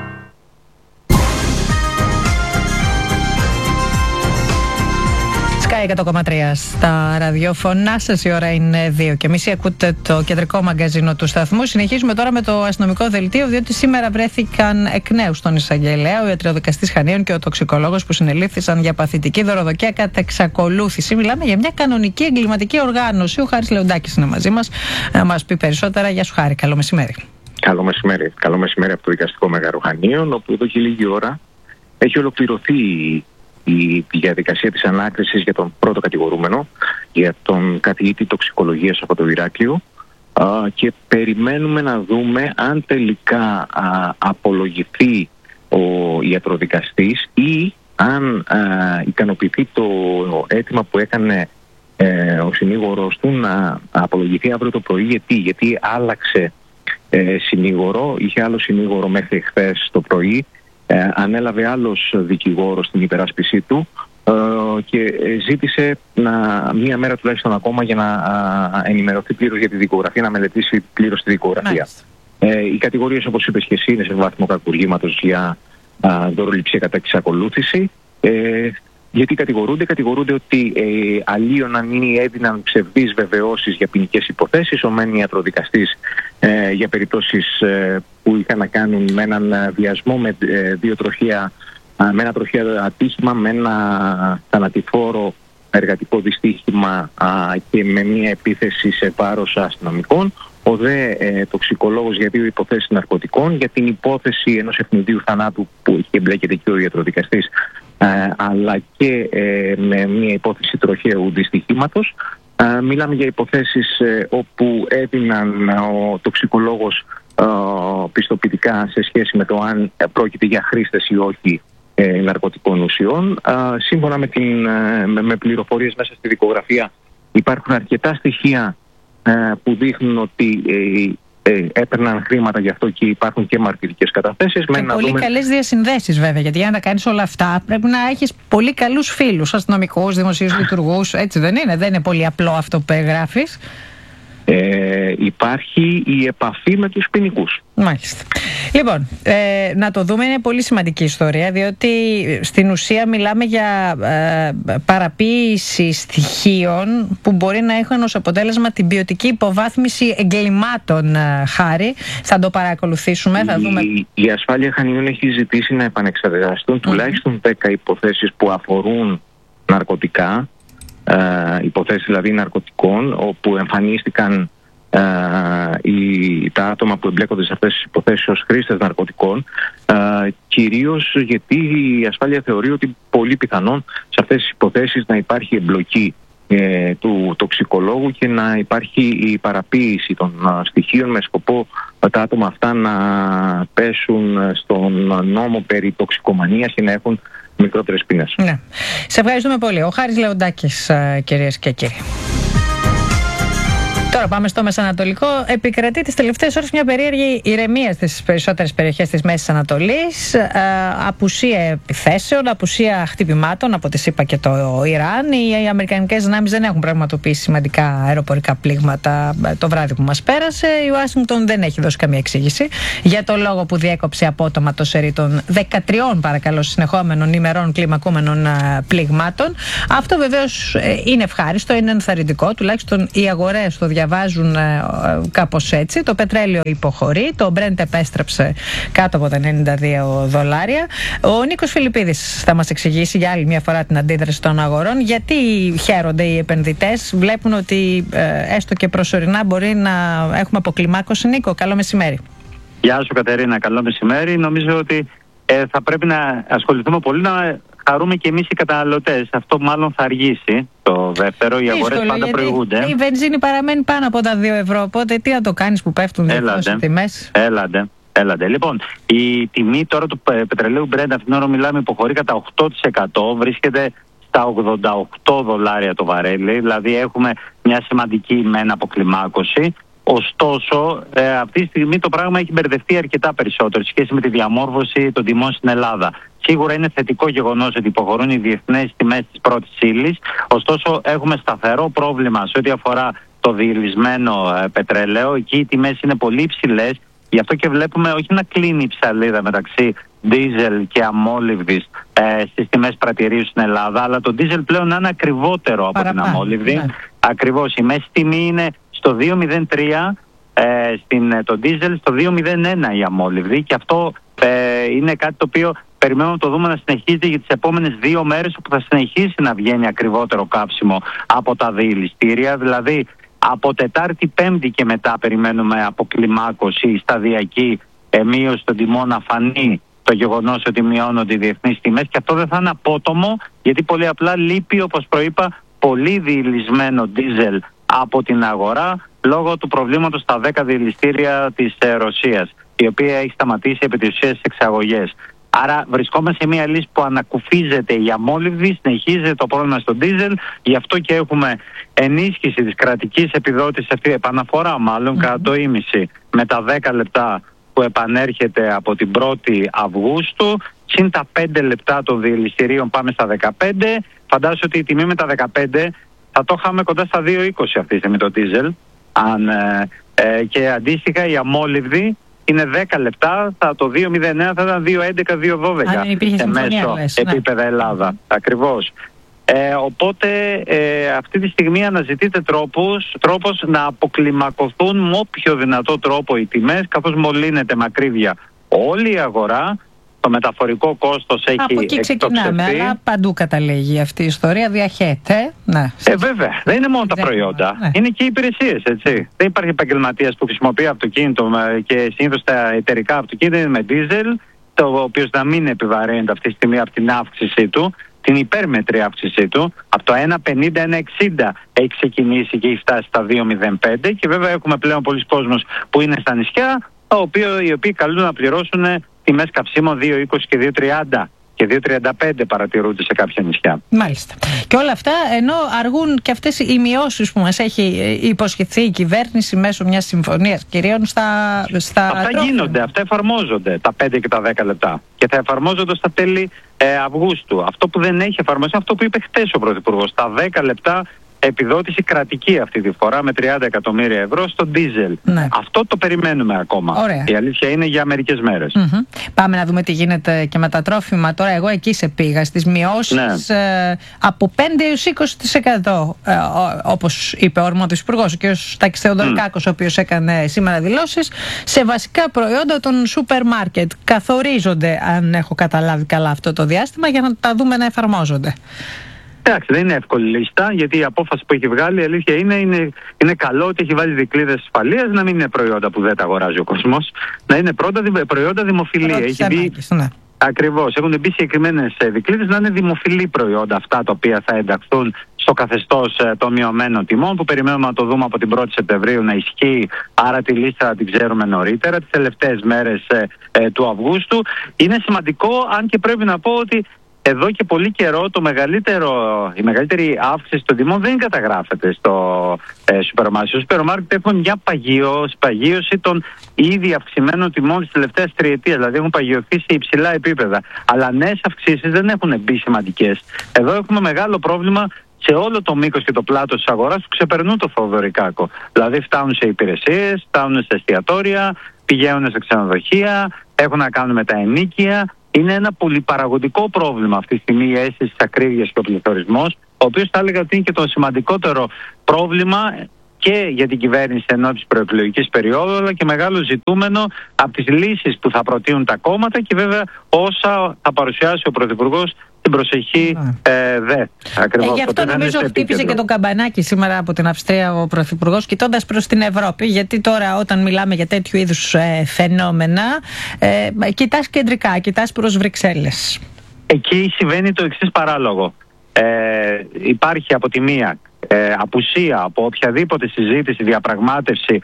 Sky 100,3 στα ραδιόφωνα σας. Η ώρα είναι 2:30. Ακούτε το κεντρικό μαγκαζίνο του σταθμού. Συνεχίζουμε τώρα με το αστυνομικό δελτίο, διότι σήμερα βρέθηκαν εκ νέου στον εισαγγελέα ο ιατροδικαστής Χανίων και ο τοξικολόγος που συνελήφθησαν για παθητική δωροδοκία κατά εξακολούθηση. Μιλάμε για μια κανονική εγκληματική οργάνωση. Ο Χάρης Λεοντάκης είναι μαζί μας να μας πει περισσότερα. Γεια σου, Χάρη. Καλό μεσημέρι. Καλό μεσημέρι. Καλό μεσημέρι από το Δικαστικό Μέγαρο Χανίων, όπου εδώ και λίγη ώρα έχει ολοκληρωθεί η διαδικασία της ανάκρισης για τον πρώτο κατηγορούμενο, για τον καθηγητή τοξικολογίας από το Ηράκλειο, και περιμένουμε να δούμε αν τελικά απολογηθεί ο ιατροδικαστής ή αν ικανοποιηθεί το αίτημα που έκανε ο συνήγορος του να απολογηθεί αύριο το πρωί. Γιατί άλλαξε συνήγορο, είχε άλλο συνήγορο μέχρι χθες το πρωί. Ανέλαβε άλλος δικηγόρος στην υπεράσπιση του και ζήτησε μία μέρα τουλάχιστον ακόμα για να ενημερωθεί πλήρως για τη δικογραφία, να μελετήσει πλήρως τη δικογραφία. Οι κατηγορίες, όπως είπες και εσύ, είναι σε βάθμο κακουργήματος για δωροληψία κατά εξακολούθηση. Γιατί κατηγορούνται ότι αλλίωναν ή έδιναν ψευδείς βεβαιώσεις για ποινικές υποθέσεις. Ο μεν ιατροδικαστής για περιπτώσεις που είχαν να κάνουν με έναν βιασμό, με με ένα τροχαίο ατύχημα, με ένα θανατηφόρο εργατικό δυστύχημα και με μια επίθεση σε βάρος αστυνομικών. Ο δε τοξικολόγος για 2 υποθέσεις ναρκωτικών, για την υπόθεση ενός ευνηδίου θανάτου που είχε εμπλέκεται και ο ιατροδικαστής, αλλά και με μια υπόθεση τροχαίου δυστυχήματος. Μιλάμε για υποθέσεις όπου έδιναν ο τοξικολόγος πιστοποιητικά σε σχέση με το αν πρόκειται για χρήστες ή όχι ναρκωτικών ουσιών. Σύμφωνα με πληροφορίες μέσα στη δικογραφία υπάρχουν αρκετά στοιχεία που δείχνουν ότι έπαιρναν χρήματα γι' αυτό και υπάρχουν και μαρτυρικές καταθέσεις. Και πολύ καλές διασυνδέσεις βέβαια, γιατί για να τα κάνεις όλα αυτά πρέπει να έχεις πολύ καλούς φίλους, αστυνομικούς, δημοσίους λειτουργούς, έτσι δεν είναι? Δεν είναι πολύ απλό αυτό που περιγράφεις. Υπάρχει η επαφή με τους ποινικούς. Μάλιστα. Λοιπόν, να το δούμε, είναι πολύ σημαντική ιστορία, διότι στην ουσία μιλάμε για παραποίηση στοιχείων που μπορεί να έχουν ως αποτέλεσμα την ποιοτική υποβάθμιση εγκλημάτων, Χάρη. Θα το παρακολουθήσουμε, θα δούμε. Η Ασφάλεια Χανίων έχει ζητήσει να επανεξεταστούν τουλάχιστον 10 υποθέσεις που αφορούν ναρκωτικά, υποθέσεις δηλαδή ναρκωτικών, όπου εμφανίστηκαν τα άτομα που εμπλέκονται σε αυτές τις υποθέσεις ως χρήστες ναρκωτικών, κυρίως γιατί η ασφάλεια θεωρεί ότι πολύ πιθανόν σε αυτές τις υποθέσεις να υπάρχει εμπλοκή του τοξικολόγου και να υπάρχει η παραποίηση των στοιχείων με σκοπό τα άτομα αυτά να πέσουν στον νόμο περί τοξικομανίας και να έχουν μικρότερες ποινές. Ναι. Σε ευχαριστούμε πολύ. Ο Χάρης Λεοντάκης, κυρίες και κύριοι. Τώρα πάμε στο Μεσανατολικό. Επικρατεί τις τελευταίες ώρες μια περίεργη ηρεμία στις περισσότερες περιοχές της Μέσης Ανατολής. Απουσία επιθέσεων, απουσία χτυπημάτων από τη ΣΥΠΑ και το Ιράν. Οι αμερικανικές δυνάμεις δεν έχουν πραγματοποιήσει σημαντικά αεροπορικά πλήγματα το βράδυ που μας πέρασε. Η Ουάσιγκτον δεν έχει δώσει καμία εξήγηση για το λόγο που διέκοψε απότομα το σερί των 13 συνεχόμενων ημερών κλιμακούμενων πλήγματων. Αυτό βεβαίως είναι ευχάριστο, είναι ενθαρρυντικό. Τουλάχιστον οι αγορές το διαβάζουν κάπως έτσι. Το πετρέλαιο υποχωρεί, το Brent επέστρεψε κάτω από τα $92. Ο Νίκος Φιλιππίδης θα μας εξηγήσει για άλλη μια φορά την αντίδραση των αγορών. Γιατί χαίρονται οι επενδυτές, βλέπουν ότι έστω και προσωρινά μπορεί να έχουμε αποκλιμάκωση. Νίκο, καλό μεσημέρι. Γεια σου Κατερίνα, καλό μεσημέρι. Νομίζω ότι θα πρέπει να ασχοληθούμε πολύ, να χαρούμε και εμείς οι καταναλωτές. Αυτό μάλλον θα αργήσει το δεύτερο. Οι αγορές πάντα προηγούνται. Η βενζίνη παραμένει πάνω από τα 2 ευρώ. Οπότε τι να το κάνεις που πέφτουν οι τιμές. Έλατε. Λοιπόν, η τιμή τώρα του πετρελαίου Brent, αυτήν την ώρα μιλάμε, υποχωρεί κατά 8%. Βρίσκεται στα $88 το βαρέλι. Δηλαδή έχουμε μια σημαντική μεν αποκλιμάκωση. Ωστόσο, αυτή τη στιγμή το πράγμα έχει μπερδευτεί αρκετά περισσότερο σε σχέση με τη διαμόρφωση των τιμών στην Ελλάδα. Σίγουρα είναι θετικό γεγονός ότι υποχωρούν οι διεθνές τιμές της πρώτης ύλης. Ωστόσο, έχουμε σταθερό πρόβλημα σε ό,τι αφορά το διελυσμένο πετρέλαιο. Εκεί οι τιμές είναι πολύ υψηλές. Γι' αυτό και βλέπουμε όχι να κλείνει η ψαλίδα μεταξύ ντίζελ και αμόλυβδης στις τιμές πρατηρίου στην Ελλάδα, αλλά το ντίζελ πλέον να είναι ακριβότερο από την αμόλυβδη. Ναι. Ακριβώς. Η μέση τιμή είναι στο 2,03, το ντίζελ στο 2,01 η αμόλυβδη, και αυτό είναι κάτι το οποίο περιμένουμε να το δούμε να συνεχίζεται για τις επόμενες 2 μέρες, όπου θα συνεχίσει να βγαίνει ακριβότερο κάψιμο από τα διελιστήρια. Δηλαδή από Τετάρτη, Πέμπτη και μετά περιμένουμε αποκλιμάκωση, σταδιακή μείωση των τιμών, να φανεί το γεγονός ότι μειώνονται οι διεθνείς τιμές, και αυτό δεν θα είναι απότομο, γιατί πολύ απλά λείπει, όπως προείπα, πολύ διελυσμένο ντίζελ από την αγορά λόγω του προβλήματος στα 10 διελιστήρια της Ρωσίας, η οποία έχει σταματήσει επί της ουσίας τις εξαγωγές. Άρα βρισκόμαστε σε μια λύση που ανακουφίζεται η αμόλυβδη, συνεχίζεται το πρόβλημα στο ντίζελ, γι' αυτό και έχουμε ενίσχυση της κρατικής επιδότησης, αυτή επαναφορά μάλλον κατά το ίμιση, με τα 10 λεπτά που επανέρχεται από την 1η Αυγούστου, συν τα 5 λεπτά των διελιστηρίων πάμε στα 15. Φαντάζομαι ότι η τιμή με τα 15 θα το είχαμε κοντά στα 2,20 αυτή τη στιγμή το ντίζελ. Και αντίστοιχα η αμόλυβδη είναι 10 λεπτά, το 2,09 θα ήταν 2,11-2,12 σε μέσο επίπεδα Ελλάδα. Ακριβώς. Οπότε αυτή τη στιγμή αναζητείται τρόπος να αποκλιμακωθούν με όποιο δυνατό τρόπο οι τιμές, καθώς μολύνεται μακρύβια όλη η αγορά. Το μεταφορικό κόστος έχει από εκεί ξεκινάμε, αλλά παντού καταλήγει αυτή η ιστορία, διαχέεται. Ναι. Βέβαια, δεν είναι μόνο τα προϊόντα, είναι και οι υπηρεσίες, έτσι. Δεν υπάρχει επαγγελματίας που χρησιμοποιεί αυτοκίνητο και συνήθως τα εταιρικά αυτοκίνητα είναι με δίζελ, το οποίο να μην επιβαρύνεται αυτή τη στιγμή από την αύξησή του, την υπέρμετρη αύξησή του. Από το 1,50-1,60 έχει ξεκινήσει και έχει φτάσει στα 2,05, και βέβαια έχουμε πλέον πολλοί κόσμος που είναι στα νησιά, οι οποίοι καλούν να πληρώσουν τιμές καυσίμων 2,20 και 2,30 και 2,35 παρατηρούνται σε κάποια νησιά. Μάλιστα. Και όλα αυτά ενώ αργούν και αυτές οι μειώσεις που μας έχει υποσχεθεί η κυβέρνηση μέσω μιας συμφωνίας, κυρίως αυτά γίνονται, αυτά εφαρμόζονται τα 5 και τα 10 λεπτά και θα εφαρμόζονται στα τέλη Αυγούστου. Αυτό που δεν έχει εφαρμοστεί, αυτό που είπε χτες ο Πρωθυπουργός, τα 10 λεπτά επιδότηση κρατική αυτή τη φορά με 30 εκατομμύρια ευρώ στο ντίζελ. Ναι. Αυτό το περιμένουμε ακόμα. Ωραία. Η αλήθεια είναι για μερικές μέρες. Πάμε να δούμε τι γίνεται και με τα τρόφιμα. Τώρα εγώ εκεί σε πήγα στις μειώσεις από 5 έως 20%, όπως είπε ο Ορμόδης Υπουργός, ο κ. Τάκης Θεοδωρικάκος, ο οποίος έκανε σήμερα δηλώσεις, σε βασικά προϊόντα των σούπερ μάρκετ. Καθορίζονται, αν έχω καταλάβει καλά, αυτό το διάστημα για να τα δούμε να εφαρμόζονται. Εντάξει, δεν είναι εύκολη λίστα, γιατί η απόφαση που έχει βγάλει, η αλήθεια είναι καλό ότι έχει βάλει δικλείδες ασφαλείας, να μην είναι προϊόντα που δεν τα αγοράζει ο κόσμος, να είναι προϊόντα δημοφιλή. Ακριβώς. Έχουν μπει συγκεκριμένες δικλείδες να είναι δημοφιλή προϊόντα αυτά τα οποία θα ενταχθούν στο καθεστώς των μειωμένων τιμών, που περιμένουμε να το δούμε από την 1η Σεπτεμβρίου να ισχύει, άρα τη λίστα θα την ξέρουμε νωρίτερα, τις τελευταίες μέρες του Αυγούστου. Είναι σημαντικό, αν και πρέπει να πω ότι εδώ και πολύ καιρό η μεγαλύτερη αύξηση των τιμών δεν καταγράφεται στο σούπερ μάρκετ. Στο σούπερ μάρκετ έχουν μια παγίωση των ήδη αυξημένων τιμών της τελευταίας τριετίας, δηλαδή έχουν παγιωθεί σε υψηλά επίπεδα. Αλλά νέες αυξήσεις δεν έχουν μπει σημαντικές. Εδώ έχουμε μεγάλο πρόβλημα σε όλο το μήκος και το πλάτος της αγοράς που ξεπερνούν το Θοδωρικάκο. Δηλαδή φτάνουν σε υπηρεσίες, φτάνουν σε εστιατόρια, πηγαίνουν σε ξενοδοχεία, έχουν να κάνουν με τα ενοίκια. Είναι ένα πολυπαραγωγικό πρόβλημα αυτή τη στιγμή η αίσθηση της ακρίβειας και ο πληθωρισμός, ο οποίος θα έλεγα ότι είναι και το σημαντικότερο πρόβλημα και για την κυβέρνηση ενώ της προεκλογικής περίοδου, αλλά και μεγάλο ζητούμενο από τις λύσεις που θα προτείνουν τα κόμματα και βέβαια όσα θα παρουσιάσει ο Πρωθυπουργός την προσεχή Γι' αυτό νομίζω χτύπησε και το καμπανάκι σήμερα από την Αυστρία ο Πρωθυπουργός, κοιτώντας προς την Ευρώπη, γιατί τώρα όταν μιλάμε για τέτοιου είδους φαινόμενα κοιτάς κεντρικά, κοιτάς προς Βρυξέλλες. Εκεί συμβαίνει το εξής παράλογο. Υπάρχει από τη μία απουσία από οποιαδήποτε συζήτηση, διαπραγμάτευση,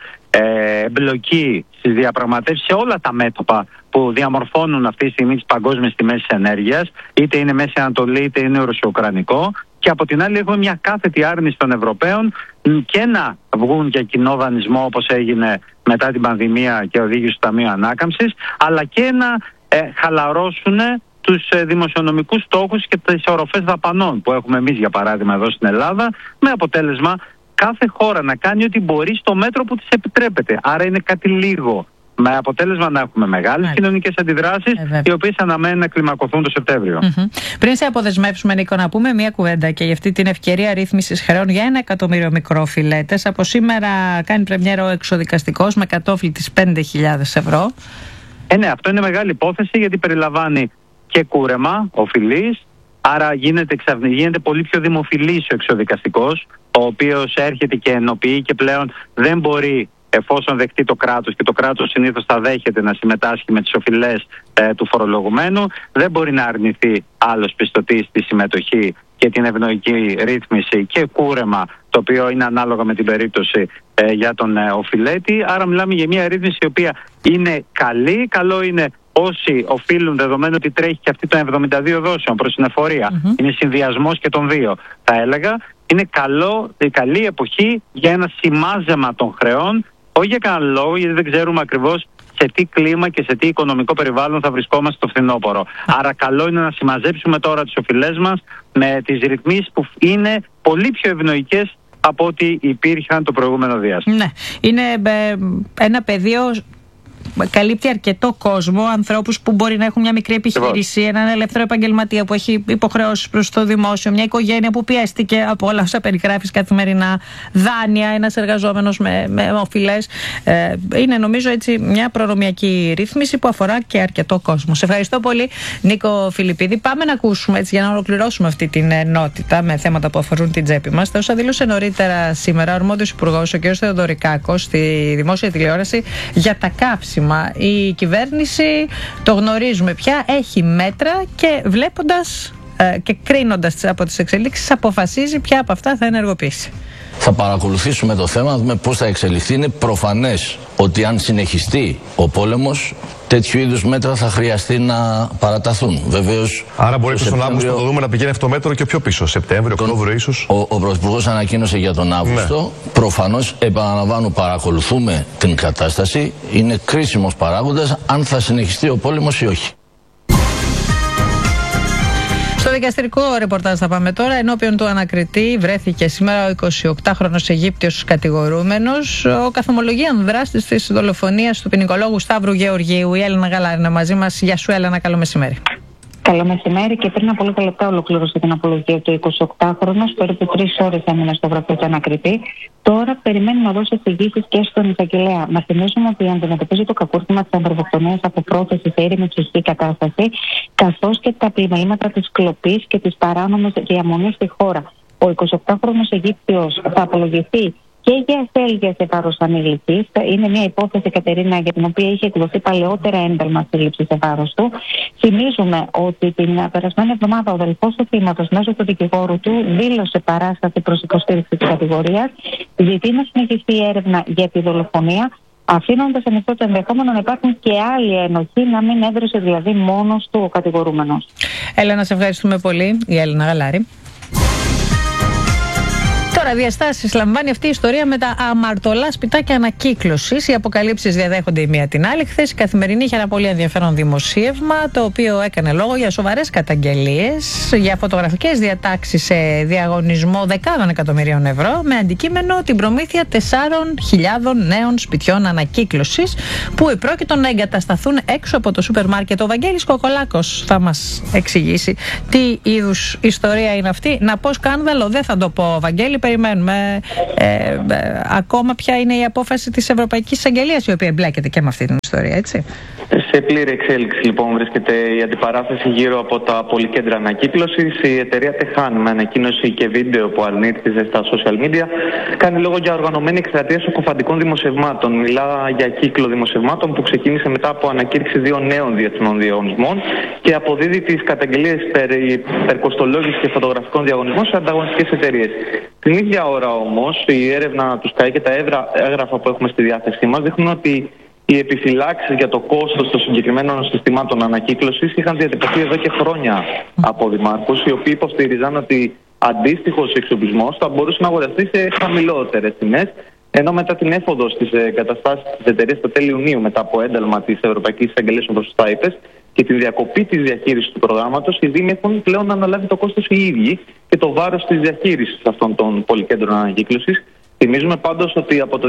εμπλοκή στις διαπραγματεύσεις σε όλα τα μέτωπα που διαμορφώνουν αυτή τη στιγμή τις παγκόσμιες τιμές της ενέργειας, είτε είναι Μέση Ανατολή είτε είναι ρωσιο-ουκρανικό, και από την άλλη έχουμε μια κάθετη άρνηση των Ευρωπαίων και να βγουν για κοινό δανεισμό όπως έγινε μετά την πανδημία και οδήγησε στο Ταμείο Ανάκαμψης, αλλά και να χαλαρώσουν τους δημοσιονομικούς στόχους και τις οροφές δαπανών που έχουμε εμείς για παράδειγμα εδώ στην Ελλάδα, με αποτέλεσμα κάθε χώρα να κάνει ό,τι μπορεί στο μέτρο που της επιτρέπεται. Άρα είναι κάτι λίγο, με αποτέλεσμα να έχουμε μεγάλες κοινωνικές αντιδράσεις, οι οποίες αναμένουν να κλιμακωθούν το Σεπτέμβριο. Πριν σε αποδεσμεύσουμε, Νίκο, να πούμε μία κουβέντα και για αυτή την ευκαιρία ρύθμισης χρεών για 1 εκατομμύριο μικροφιλέτες. Από σήμερα κάνει πρεμιέρα ο εξοδικαστικός με κατόφλι της 5.000 ευρώ. Ναι, αυτό είναι μεγάλη υπόθεση γιατί περιλαμβάνει και κούρεμα οφειλής, άρα γίνεται πολύ πιο δημοφιλής ο εξοδικαστικός, ο οποίος έρχεται και ενοποιεί και πλέον δεν μπορεί, εφόσον δεχτεί το κράτος, και το κράτος συνήθως θα δέχεται να συμμετάσχει με τις οφειλές του φορολογουμένου, δεν μπορεί να αρνηθεί άλλος πιστωτής τη συμμετοχή και την ευνοϊκή ρύθμιση και κούρεμα, το οποίο είναι ανάλογα με την περίπτωση για τον οφειλέτη. Άρα μιλάμε για μια ρύθμιση η οποία είναι καλή. Καλό είναι όσοι οφείλουν, δεδομένου ότι τρέχει και αυτή των 72 δόσεων προς την εφορία. Είναι συνδυασμός και των δύο, θα έλεγα. Είναι καλή εποχή για ένα σημάζεμα των χρεών, όχι για κανέναν λόγο, γιατί δεν ξέρουμε ακριβώς σε τι κλίμα και σε τι οικονομικό περιβάλλον θα βρισκόμαστε το φθινόπωρο. Άρα καλό είναι να συμμαζέψουμε τώρα τις οφειλές μας με τις ρυθμίσεις που είναι πολύ πιο ευνοϊκές από ό,τι υπήρχαν το προηγούμενο διάστημα. Ναι, είναι ένα πεδίο, καλύπτει αρκετό κόσμο, ανθρώπους που μπορεί να έχουν μια μικρή επιχείρηση, έναν ελεύθερο επαγγελματία που έχει υποχρεώσεις προς το δημόσιο, μια οικογένεια που πιέστηκε από όλα όσα περιγράφεις καθημερινά, δάνεια, ένας εργαζόμενος με οφειλές. Είναι νομίζω έτσι μια προνομιακή ρύθμιση που αφορά και αρκετό κόσμο. Σε ευχαριστώ πολύ, Νίκο Φιλιππίδη. Πάμε να ακούσουμε έτσι για να ολοκληρώσουμε αυτή την ενότητα με θέματα που αφορούν την τσέπη μας. Όσα δήλωσε νωρίτερα σήμερα ο αρμόδιος υπουργός, ο κ. Θεοδωρικάκος, στη δημόσια τηλεόραση για τα κάψιμα. Η κυβέρνηση, το γνωρίζουμε πια, έχει μέτρα και βλέποντας και κρίνοντας από τις εξελίξεις αποφασίζει ποια από αυτά θα ενεργοποιήσει. Θα παρακολουθήσουμε το θέμα, να δούμε πώς θα εξελιχθεί. Είναι προφανές ότι αν συνεχιστεί ο πόλεμος, τέτοιου είδους μέτρα θα χρειαστεί να παραταθούν. Βεβαίως. Άρα μπορεί στον Αύγουστο να το δούμε να πηγαίνει αυτό το μέτρο και πιο πίσω, Σεπτέμβριο, Οκτώβριο ίσως. Ο Πρωθυπουργός ανακοίνωσε για τον Αύγουστο. Ναι. Προφανώς, επαναλαμβάνω, παρακολουθούμε την κατάσταση. Είναι κρίσιμος παράγοντας αν θα συνεχιστεί ο πόλεμος ή όχι. Στο δικαστηρικό ρεπορτάζ θα πάμε τώρα. Ενώπιον του ανακριτή βρέθηκε σήμερα ο 28χρονος Αιγύπτιος κατηγορούμενος, ο καθομολογίαν δράστης της δολοφονίας του ποινικολόγου Σταύρου Γεωργίου. Η Έλενα Γαλάρη είναι μαζί μας. Γεια σου, Έλενα, καλό μεσημέρι. Καλό μεσημέρι, και πριν από λίγα λεπτά ολοκλήρωσε την απολογία του 28χρονος. Περίπου 3 ώρες έμεινε στο γραφείο του ανακριτή. Τώρα περιμένει να δώσει εξηγήσεις και στον εισαγγελέα. Να θυμίσουμε ότι αντιμετωπίζει το κακούρθημα της ανθρωποκτονίας από πρόθεση σε ήρεμη ψυχική κατάσταση, καθώς και τα πλημελήματα της κλοπής και της παράνομης διαμονής στη χώρα. Ο 28χρονος Αιγύπτιος θα απολογηθεί και για ασέλγεια σε βάρος ανηλικής. Είναι μια υπόθεση, Κατερίνα, για την οποία είχε εκδοθεί παλαιότερα ένταλμα σύλληψη σε βάρος του. Θυμίζουμε ότι την περασμένη εβδομάδα ο αδελφός του θύματος μέσω του δικηγόρου του δήλωσε παράσταση προς υποστήριξη της κατηγορίας. Ζητεί να συνεχιστεί η έρευνα για τη δολοφονία, αφήνοντας ανοιχτό το ενδεχόμενο να υπάρχουν και άλλοι ένοχοι, να μην έδρασε δηλαδή μόνος του ο κατηγορούμενος. Έλενα, σε ευχαριστούμε πολύ. Η Έλληνα Γαλάρη. Τώρα, διαστάσεις λαμβάνει αυτή η ιστορία με τα αμαρτωλά σπιτάκια ανακύκλωσης. Οι αποκαλύψεις διαδέχονται η μία την άλλη. Χθες η Καθημερινή είχε ένα πολύ ενδιαφέρον δημοσίευμα, το οποίο έκανε λόγο για σοβαρές καταγγελίες για φωτογραφικές διατάξεις σε διαγωνισμό δεκάδων εκατομμυρίων ευρώ, με αντικείμενο την προμήθεια 4.000 νέων σπιτιών ανακύκλωσης που επρόκειτο να εγκατασταθούν έξω από το σούπερ μάρκετ. Ο Βαγγέλης Κοκολάκος θα μας εξηγήσει τι είδους ιστορία είναι αυτή. Να πω σκάνδαλο, δεν θα το πω, Βαγγέλη. Περιμένουμε ακόμα ποια είναι η απόφαση της Ευρωπαϊκής Εισαγγελίας, η οποία εμπλέκεται και με αυτή την ιστορία, έτσι. Σε πλήρη εξέλιξη λοιπόν βρίσκεται η αντιπαράθεση γύρω από τα πολυκέντρα ανακύκλωσης. Η εταιρεία Τεχάν, με ανακοίνωση και βίντεο που αρνήθηκε στα social media, κάνει λόγο για οργανωμένη εκστρατεία σοκοφαντικών δημοσιευμάτων. Μιλά για κύκλο δημοσιευμάτων που ξεκίνησε μετά από ανακήρυξη 2 νέων διεθνών διαγωνισμών και αποδίδει τις καταγγελίες περί περκοστολόγησης και φωτογραφικών διαγωνισμών σε ανταγωνιστικές εταιρείες. Την ίδια ώρα όμως, η έρευνα του ΣΚΑΙ και τα έγγραφα που έχουμε στη διάθεσή μας δείχνουν ότι οι επιφυλάξεις για το κόστος των συγκεκριμένων συστημάτων ανακύκλωσης είχαν διατυπωθεί εδώ και χρόνια από δημάρχους, οι οποίοι υποστήριζαν ότι αντίστοιχος εξοπλισμός θα μπορούσε να αγοραστεί σε χαμηλότερες τιμές, ενώ μετά την έφοδο στις εγκαταστάσεις της εταιρείας το τέλη Ιουνίου, μετά από ένταλμα της Ευρωπαϊκής Εισαγγελίας, όπως σωστά είπες, και τη διακοπή της διαχείρισης του προγράμματος, οι Δήμοι έχουν πλέον αναλάβει το κόστος οι ίδιοι και το βάρος της διαχείρισης αυτών των πολυκέντρων ανακύκλωσης. Θυμίζουμε πάντως ότι από το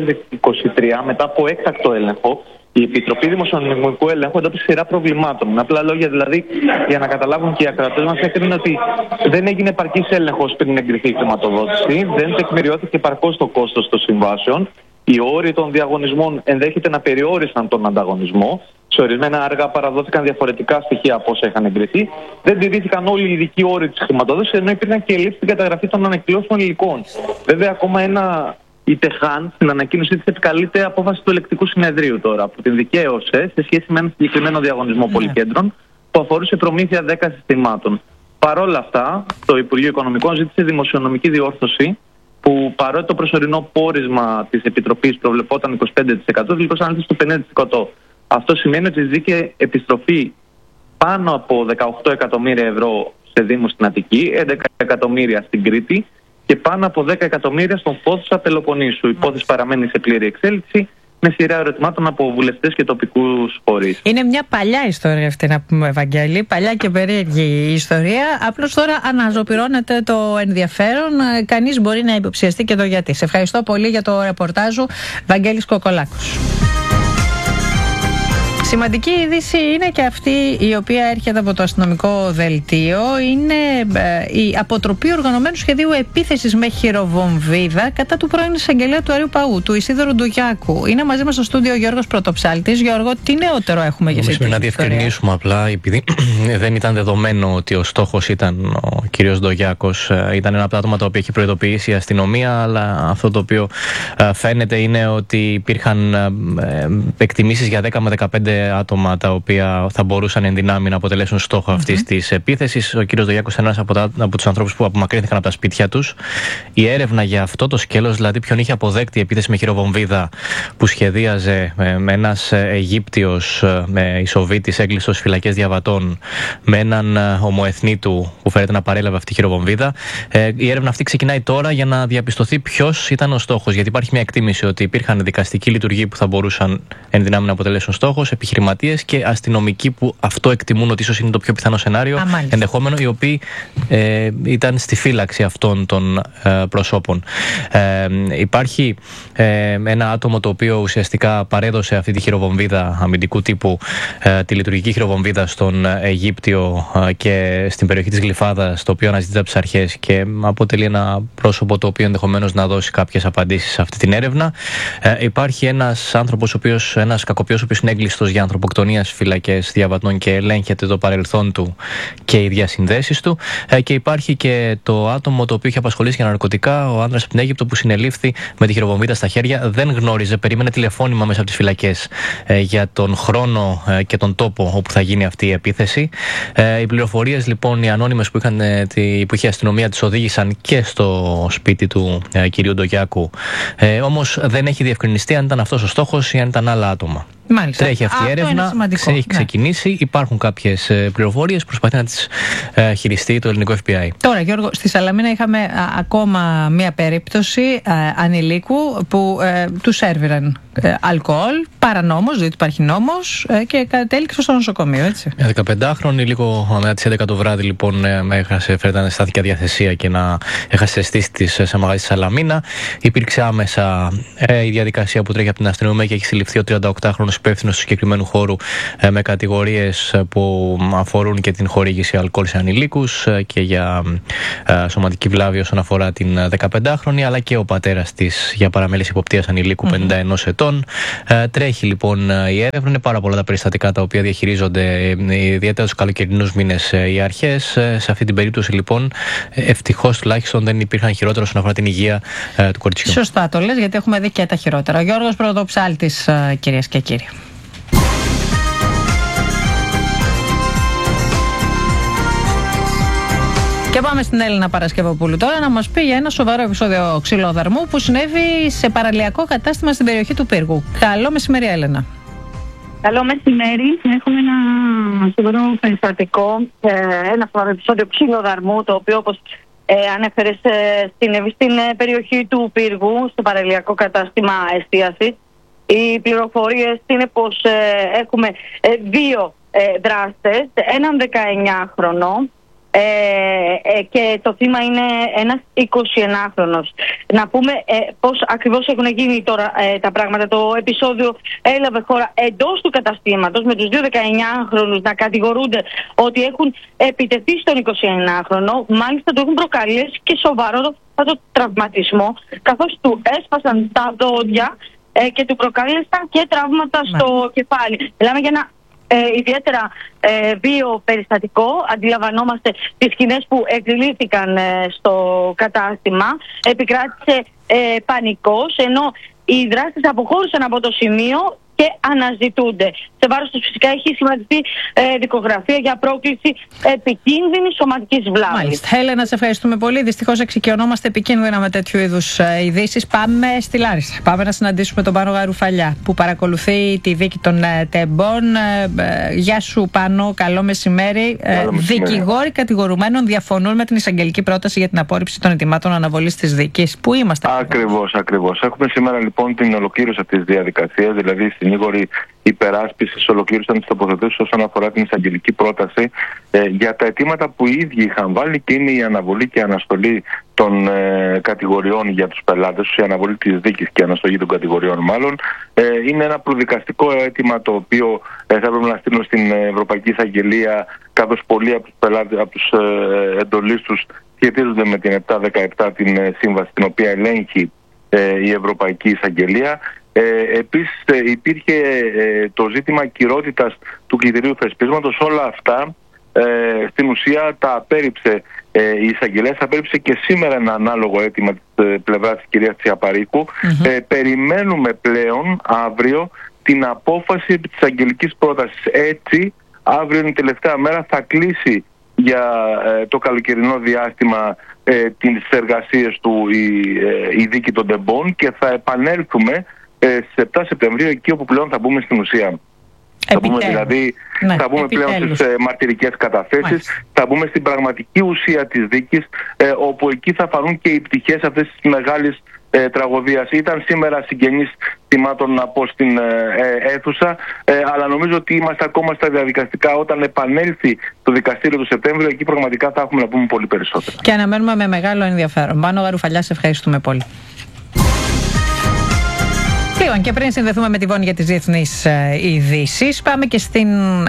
2023, μετά από έκτακτο έλεγχο, η Επιτροπή Δημοσιονομικού Ελέγχου εντόπισε σειρά προβλημάτων. Με απλά λόγια δηλαδή, για να καταλάβουν και οι ακροατές μας, έκρινε ότι δεν έγινε επαρκής έλεγχος πριν εγκριθεί η χρηματοδότηση, δεν τεκμηριώθηκε επαρκώς το κόστος των συμβάσεων, οι όροι των διαγωνισμών ενδέχεται να περιόρισαν τον ανταγωνισμό. Σε ορισμένα έργα παραδόθηκαν διαφορετικά στοιχεία από όσα είχαν εγκριθεί. Δεν τηρήθηκαν όλοι οι ειδικοί όροι της χρηματοδότησης, ενώ υπήρχαν και ελλείψεις στην καταγραφή των ανακυκλώσεων υλικών. Βέβαια, ακόμα η Τεχάν στην ανακοίνωσή της επικαλείται απόφαση του Ελεκτικού Συνεδρίου τώρα, που την δικαίωσε σε σχέση με ένα συγκεκριμένο διαγωνισμό πολυκέντρων που αφορούσε προμήθεια 10 συστημάτων. Παρ' όλα αυτά, το Υπουργείο Οικονομικών ζήτησε δημοσιονομική διόρθωση, που παρότι το προσωρινό πόρισμα της Επιτροπής προβλεπόταν 25%, δηλώσαν άνθηση στο 50%. Αυτό σημαίνει ότι ζήτηκε επιστροφή πάνω από 18 εκατομμύρια ευρώ σε Δήμους στην Αττική, 11 εκατομμύρια στην Κρήτη και πάνω από 10 εκατομμύρια στον Φόθουσα Πελοποννήσου. Η υπόθεση παραμένει σε πλήρη εξέλιξη, με σειρά ερωτημάτων από βουλευτές και τοπικούς φορείς. Είναι μια παλιά ιστορία αυτή, να πούμε, Ευαγγέλη. Παλιά και περίεργη η ιστορία. Απλώς τώρα αναζωπυρώνεται το ενδιαφέρον. Κανείς μπορεί να υποψιαστεί και το γιατί. Σε ευχαριστώ πολύ για το ρεπορτάζ σου, Βαγγέλης Κοκολάκος. Σημαντική είδηση είναι και αυτή η οποία έρχεται από το αστυνομικό δελτίο. Είναι η αποτροπή οργανωμένου σχεδίου επίθεσης με χειροβομβίδα κατά του πρώην εισαγγελέα του Αριού Παγού, του Ισίδωρου Ντουγιάκου. Είναι μαζί μας στο στούντιο ο Γιώργος Πρωτοψάλτης. Γιώργο, τι νεότερο έχουμε για αυτή να διευκρινίσουμε απλά, επειδή δεν ήταν δεδομένο ότι ο στόχος ήταν ο κύριος Ντουγιάκος. Ήταν ένα από τα άτομα τα οποία έχει προειδοποιήσει η αστυνομία, αλλά αυτό το οποίο φαίνεται είναι ότι υπήρχαν εκτιμήσεις για 10 με 15 άτομα τα οποία θα μπορούσαν εν δυνάμει να αποτελέσουν στόχο αυτής της επίθεσης. Ο κύριος Ντουγιάκος είναι ένας από τους ανθρώπους που απομακρύνθηκαν από τα σπίτια τους. Η έρευνα για αυτό το σκέλος, δηλαδή ποιον είχε αποδέκτη επίθεση με χειροβομβίδα που σχεδίαζε με ένας Αιγύπτιος με Ισοβίτης έγκλειστος στις φυλακές διαβατών, με έναν ομοεθνίτου που φέρεται να παρέλαβε αυτή τη χειροβομβίδα. Η έρευνα αυτή ξεκινάει τώρα για να διαπιστωθεί ποιος ήταν ο στόχος. Γιατί υπάρχει μια εκτίμηση ότι υπήρχαν δικαστικοί λειτουργοί που θα μπορούσαν εν δυνάμει να αποτελέσουν στόχος, επιχειρηματίες και αστυνομικοί που αυτό εκτιμούν ότι ίσως είναι το πιο πιθανό σενάριο, ενδεχόμενο, οι οποίοι ήταν στη φύλαξη αυτών των προσώπων. Υπάρχει ένα άτομο το οποίο ουσιαστικά παρέδωσε αυτή τη χειροβομβίδα αμυντικού τύπου, τη λειτουργική χειροβομβίδα στον Αιγύπτιο Αιγύπτιο και στην περιοχή της Γλυφάδας, το οποίο αναζητείται από τις αρχές και αποτελεί ένα πρόσωπο το οποίο ενδεχομένως να δώσει κάποιες απαντήσεις σε αυτή την έρευνα. Υπάρχει ένας άνθρωπος, ένας κακοποιός, ο οποίος είναι έγκλειστος για ανθρωποκτονία στις φυλακές διαβατών και ελέγχεται το παρελθόν του και οι διασυνδέσεις του. Και υπάρχει και το άτομο το οποίο είχε απασχολήσει για ναρκωτικά, ο άνδρας από την Αίγυπτο που συνελήφθη με τη χειροβομβίδα στα χέρια. Δεν γνώριζε, περίμενε τηλεφώνημα μέσα από τις φυλακές για τον χρόνο και τον τόπο όπου θα γίνει αυτή η επίθεση. Οι πληροφορίες λοιπόν, οι ανώνυμες που είχε η αστυνομία, τις οδήγησαν και στο σπίτι του κυρίου Ντογιάκου. Όμως δεν έχει διευκρινιστεί αν ήταν αυτός ο στόχος ή αν ήταν άλλα άτομα. Μάλιστα. Τρέχει αυτή η έρευνα, έχει ξεκινήσει, υπάρχουν κάποιες πληροφορίες, προσπαθεί να τις χειριστεί το ελληνικό FBI. Τώρα, Γιώργο, στη Σαλαμίνα είχαμε ακόμα μία περίπτωση ανηλίκου που του σέρβιραν αλκοόλ, παρανόμως, διότι υπάρχει νόμος, και κατέληξε στο νοσοκομείο, έτσι. 15χρονη, λίγο μετά τις 11 το βράδυ, λοιπόν, στάθηκε αδιαθεσία και να έχασε αισθήσεις της σε μαγαζί στη Σαλαμίνα. Υπήρξε άμεσα η διαδικασία που τρέχει από την αστυνομία και έχει συλληφθεί ο 38χρονος υπεύθυνος του συγκεκριμένου χώρου με κατηγορίες που αφορούν και την χορήγηση αλκοόλ σε ανηλίκους και για σωματική βλάβη όσον αφορά την 15χρονη, αλλά και ο πατέρας της για παραμέληση υποπτίας ανηλίκου 51 ετών. Τρέχει λοιπόν η έρευνα, είναι πάρα πολλά τα περιστατικά τα οποία διαχειρίζονται ιδιαίτερα τους καλοκαιρινούς μήνες οι αρχές. Σε αυτή την περίπτωση λοιπόν ευτυχώς τουλάχιστον δεν υπήρχαν χειρότερα όσον αφορά την υγεία του κοριτσιού. Σωστά το λες, γιατί έχουμε δει και τα χειρότερα. Ο Γιώργος Πρωτοψάλτης, κυρίες και κύριοι. Και πάμε στην Έλληνα Παρασκευοπούλου τώρα να μας πει για ένα σοβαρό επεισόδιο ξυλοδαρμού που συνέβη σε παραλιακό κατάστημα στην περιοχή του Πύργου. Καλό μεσημέρι, Έλενα. Καλό μεσημέρι. Έχουμε ένα σοβαρό περιστατικό, ένα σοβαρό επεισόδιο ξυλοδαρμού, το οποίο, όπως ανέφερες, συνέβη στην περιοχή του Πύργου, στο παραλιακό κατάστημα εστίασης. Οι πληροφορίες είναι πως έχουμε δύο δράστες, έναν 19χρονο, και το θύμα είναι ένας 21χρονος. Να πούμε πώς ακριβώς έχουν γίνει τώρα τα πράγματα. Το επεισόδιο έλαβε χώρα εντός του καταστήματος, με τους δύο 19χρονους να κατηγορούνται ότι έχουν επιτεθεί στον 21χρονο. Μάλιστα του έχουν προκαλέσει και σοβαρό τραυματισμό, καθώς του έσπασαν τα δόντια και του προκάλεσαν και τραύματα στο κεφάλι. Μιλάμε για ένα ιδιαίτερα βίο περιστατικό. Αντιλαμβανόμαστε τις σκηνές που εκδηλήθηκαν στο κατάστημα. Επικράτησε πανικός, ενώ οι δράστες αποχώρησαν από το σημείο και αναζητούνται. Σε βάρος τους φυσικά έχει σημαντική δικογραφία για πρόκληση επικίνδυνης σωματικής βλάβης. Μάλιστα. Έλενα, σε ευχαριστούμε πολύ. Δυστυχώς εξοικειωνόμαστε επικίνδυνα με τέτοιου είδους ειδήσεις. Πάμε στη Λάρισα. Πάμε να συναντήσουμε τον Πάνο Γαρουφαλιά που παρακολουθεί τη δίκη των τεμπών. Γεια σου, Πάνο. Καλό μεσημέρι. Δικηγόροι κατηγορουμένων διαφωνούν με την εισαγγελική πρόταση για την απόρριψη των αιτημάτων αναβολής της δίκης. Πού είμαστε? Ακριβώς. Έχουμε σήμερα λοιπόν την ολοκλήρωση αυτής της διαδικασίας, δηλαδή στην Ήγορη υπεράσπισης ολοκλήρωσαν τις τοποθετήσεις όσον αφορά την εισαγγελική πρόταση για τα αιτήματα που οι ίδιοι είχαν βάλει, και είναι η αναβολή και αναστολή των κατηγοριών για τους πελάτες τους, η αναβολή της δίκης και η αναστολή των κατηγοριών μάλλον. Είναι ένα προδικαστικό αίτημα το οποίο θα πρέπει να στείλουν στην Ευρωπαϊκή Εισαγγελία, καθώς πολλοί από τους πελάτες, από τους εντολείς τους σχετίζονται με την 717, την σύμβαση την οποία ελέγχει η Ευρωπαϊκή Εισαγγελία. Επίσης υπήρχε το ζήτημα κυρότητας του κριτηρίου θεσπίσματος. Όλα αυτά στην ουσία τα απέρριψε η εισαγγελέα, απέρριψε και σήμερα ένα ανάλογο αίτημα της πλευράς της κυρίας Τσιαπαρίκου. Περιμένουμε πλέον αύριο την απόφαση της εισαγγελικής πρότασης. Έτσι, αύριο είναι η τελευταία μέρα, θα κλείσει για το καλοκαιρινό διάστημα τις εργασίες του η δίκη των τεμπών και θα επανέλθουμε στις 7 Σεπτεμβρίου, εκεί όπου πλέον θα μπούμε στην ουσία. Θα μπούμε δηλαδή, θα μπούμε πλέον στις μαρτυρικές καταθέσεις, θα μπούμε στην πραγματική ουσία της δίκης, όπου εκεί θα φανούν και οι πτυχές αυτής της μεγάλης τραγωδίας. Ήταν σήμερα συγγενείς θυμάτων να πω στην αίθουσα, αλλά νομίζω ότι είμαστε ακόμα στα διαδικαστικά. Όταν επανέλθει το δικαστήριο του Σεπτέμβριο, εκεί πραγματικά θα έχουμε να πούμε πολύ περισσότερο. Και αναμένουμε με μεγάλο ενδιαφέρον. Πάνο Γαρουφαλιά, σε ευχαριστούμε πολύ. Λοιπόν, και πριν συνδεθούμε με τη Βόνη για τις διεθνείς ειδήσεις, πάμε και στην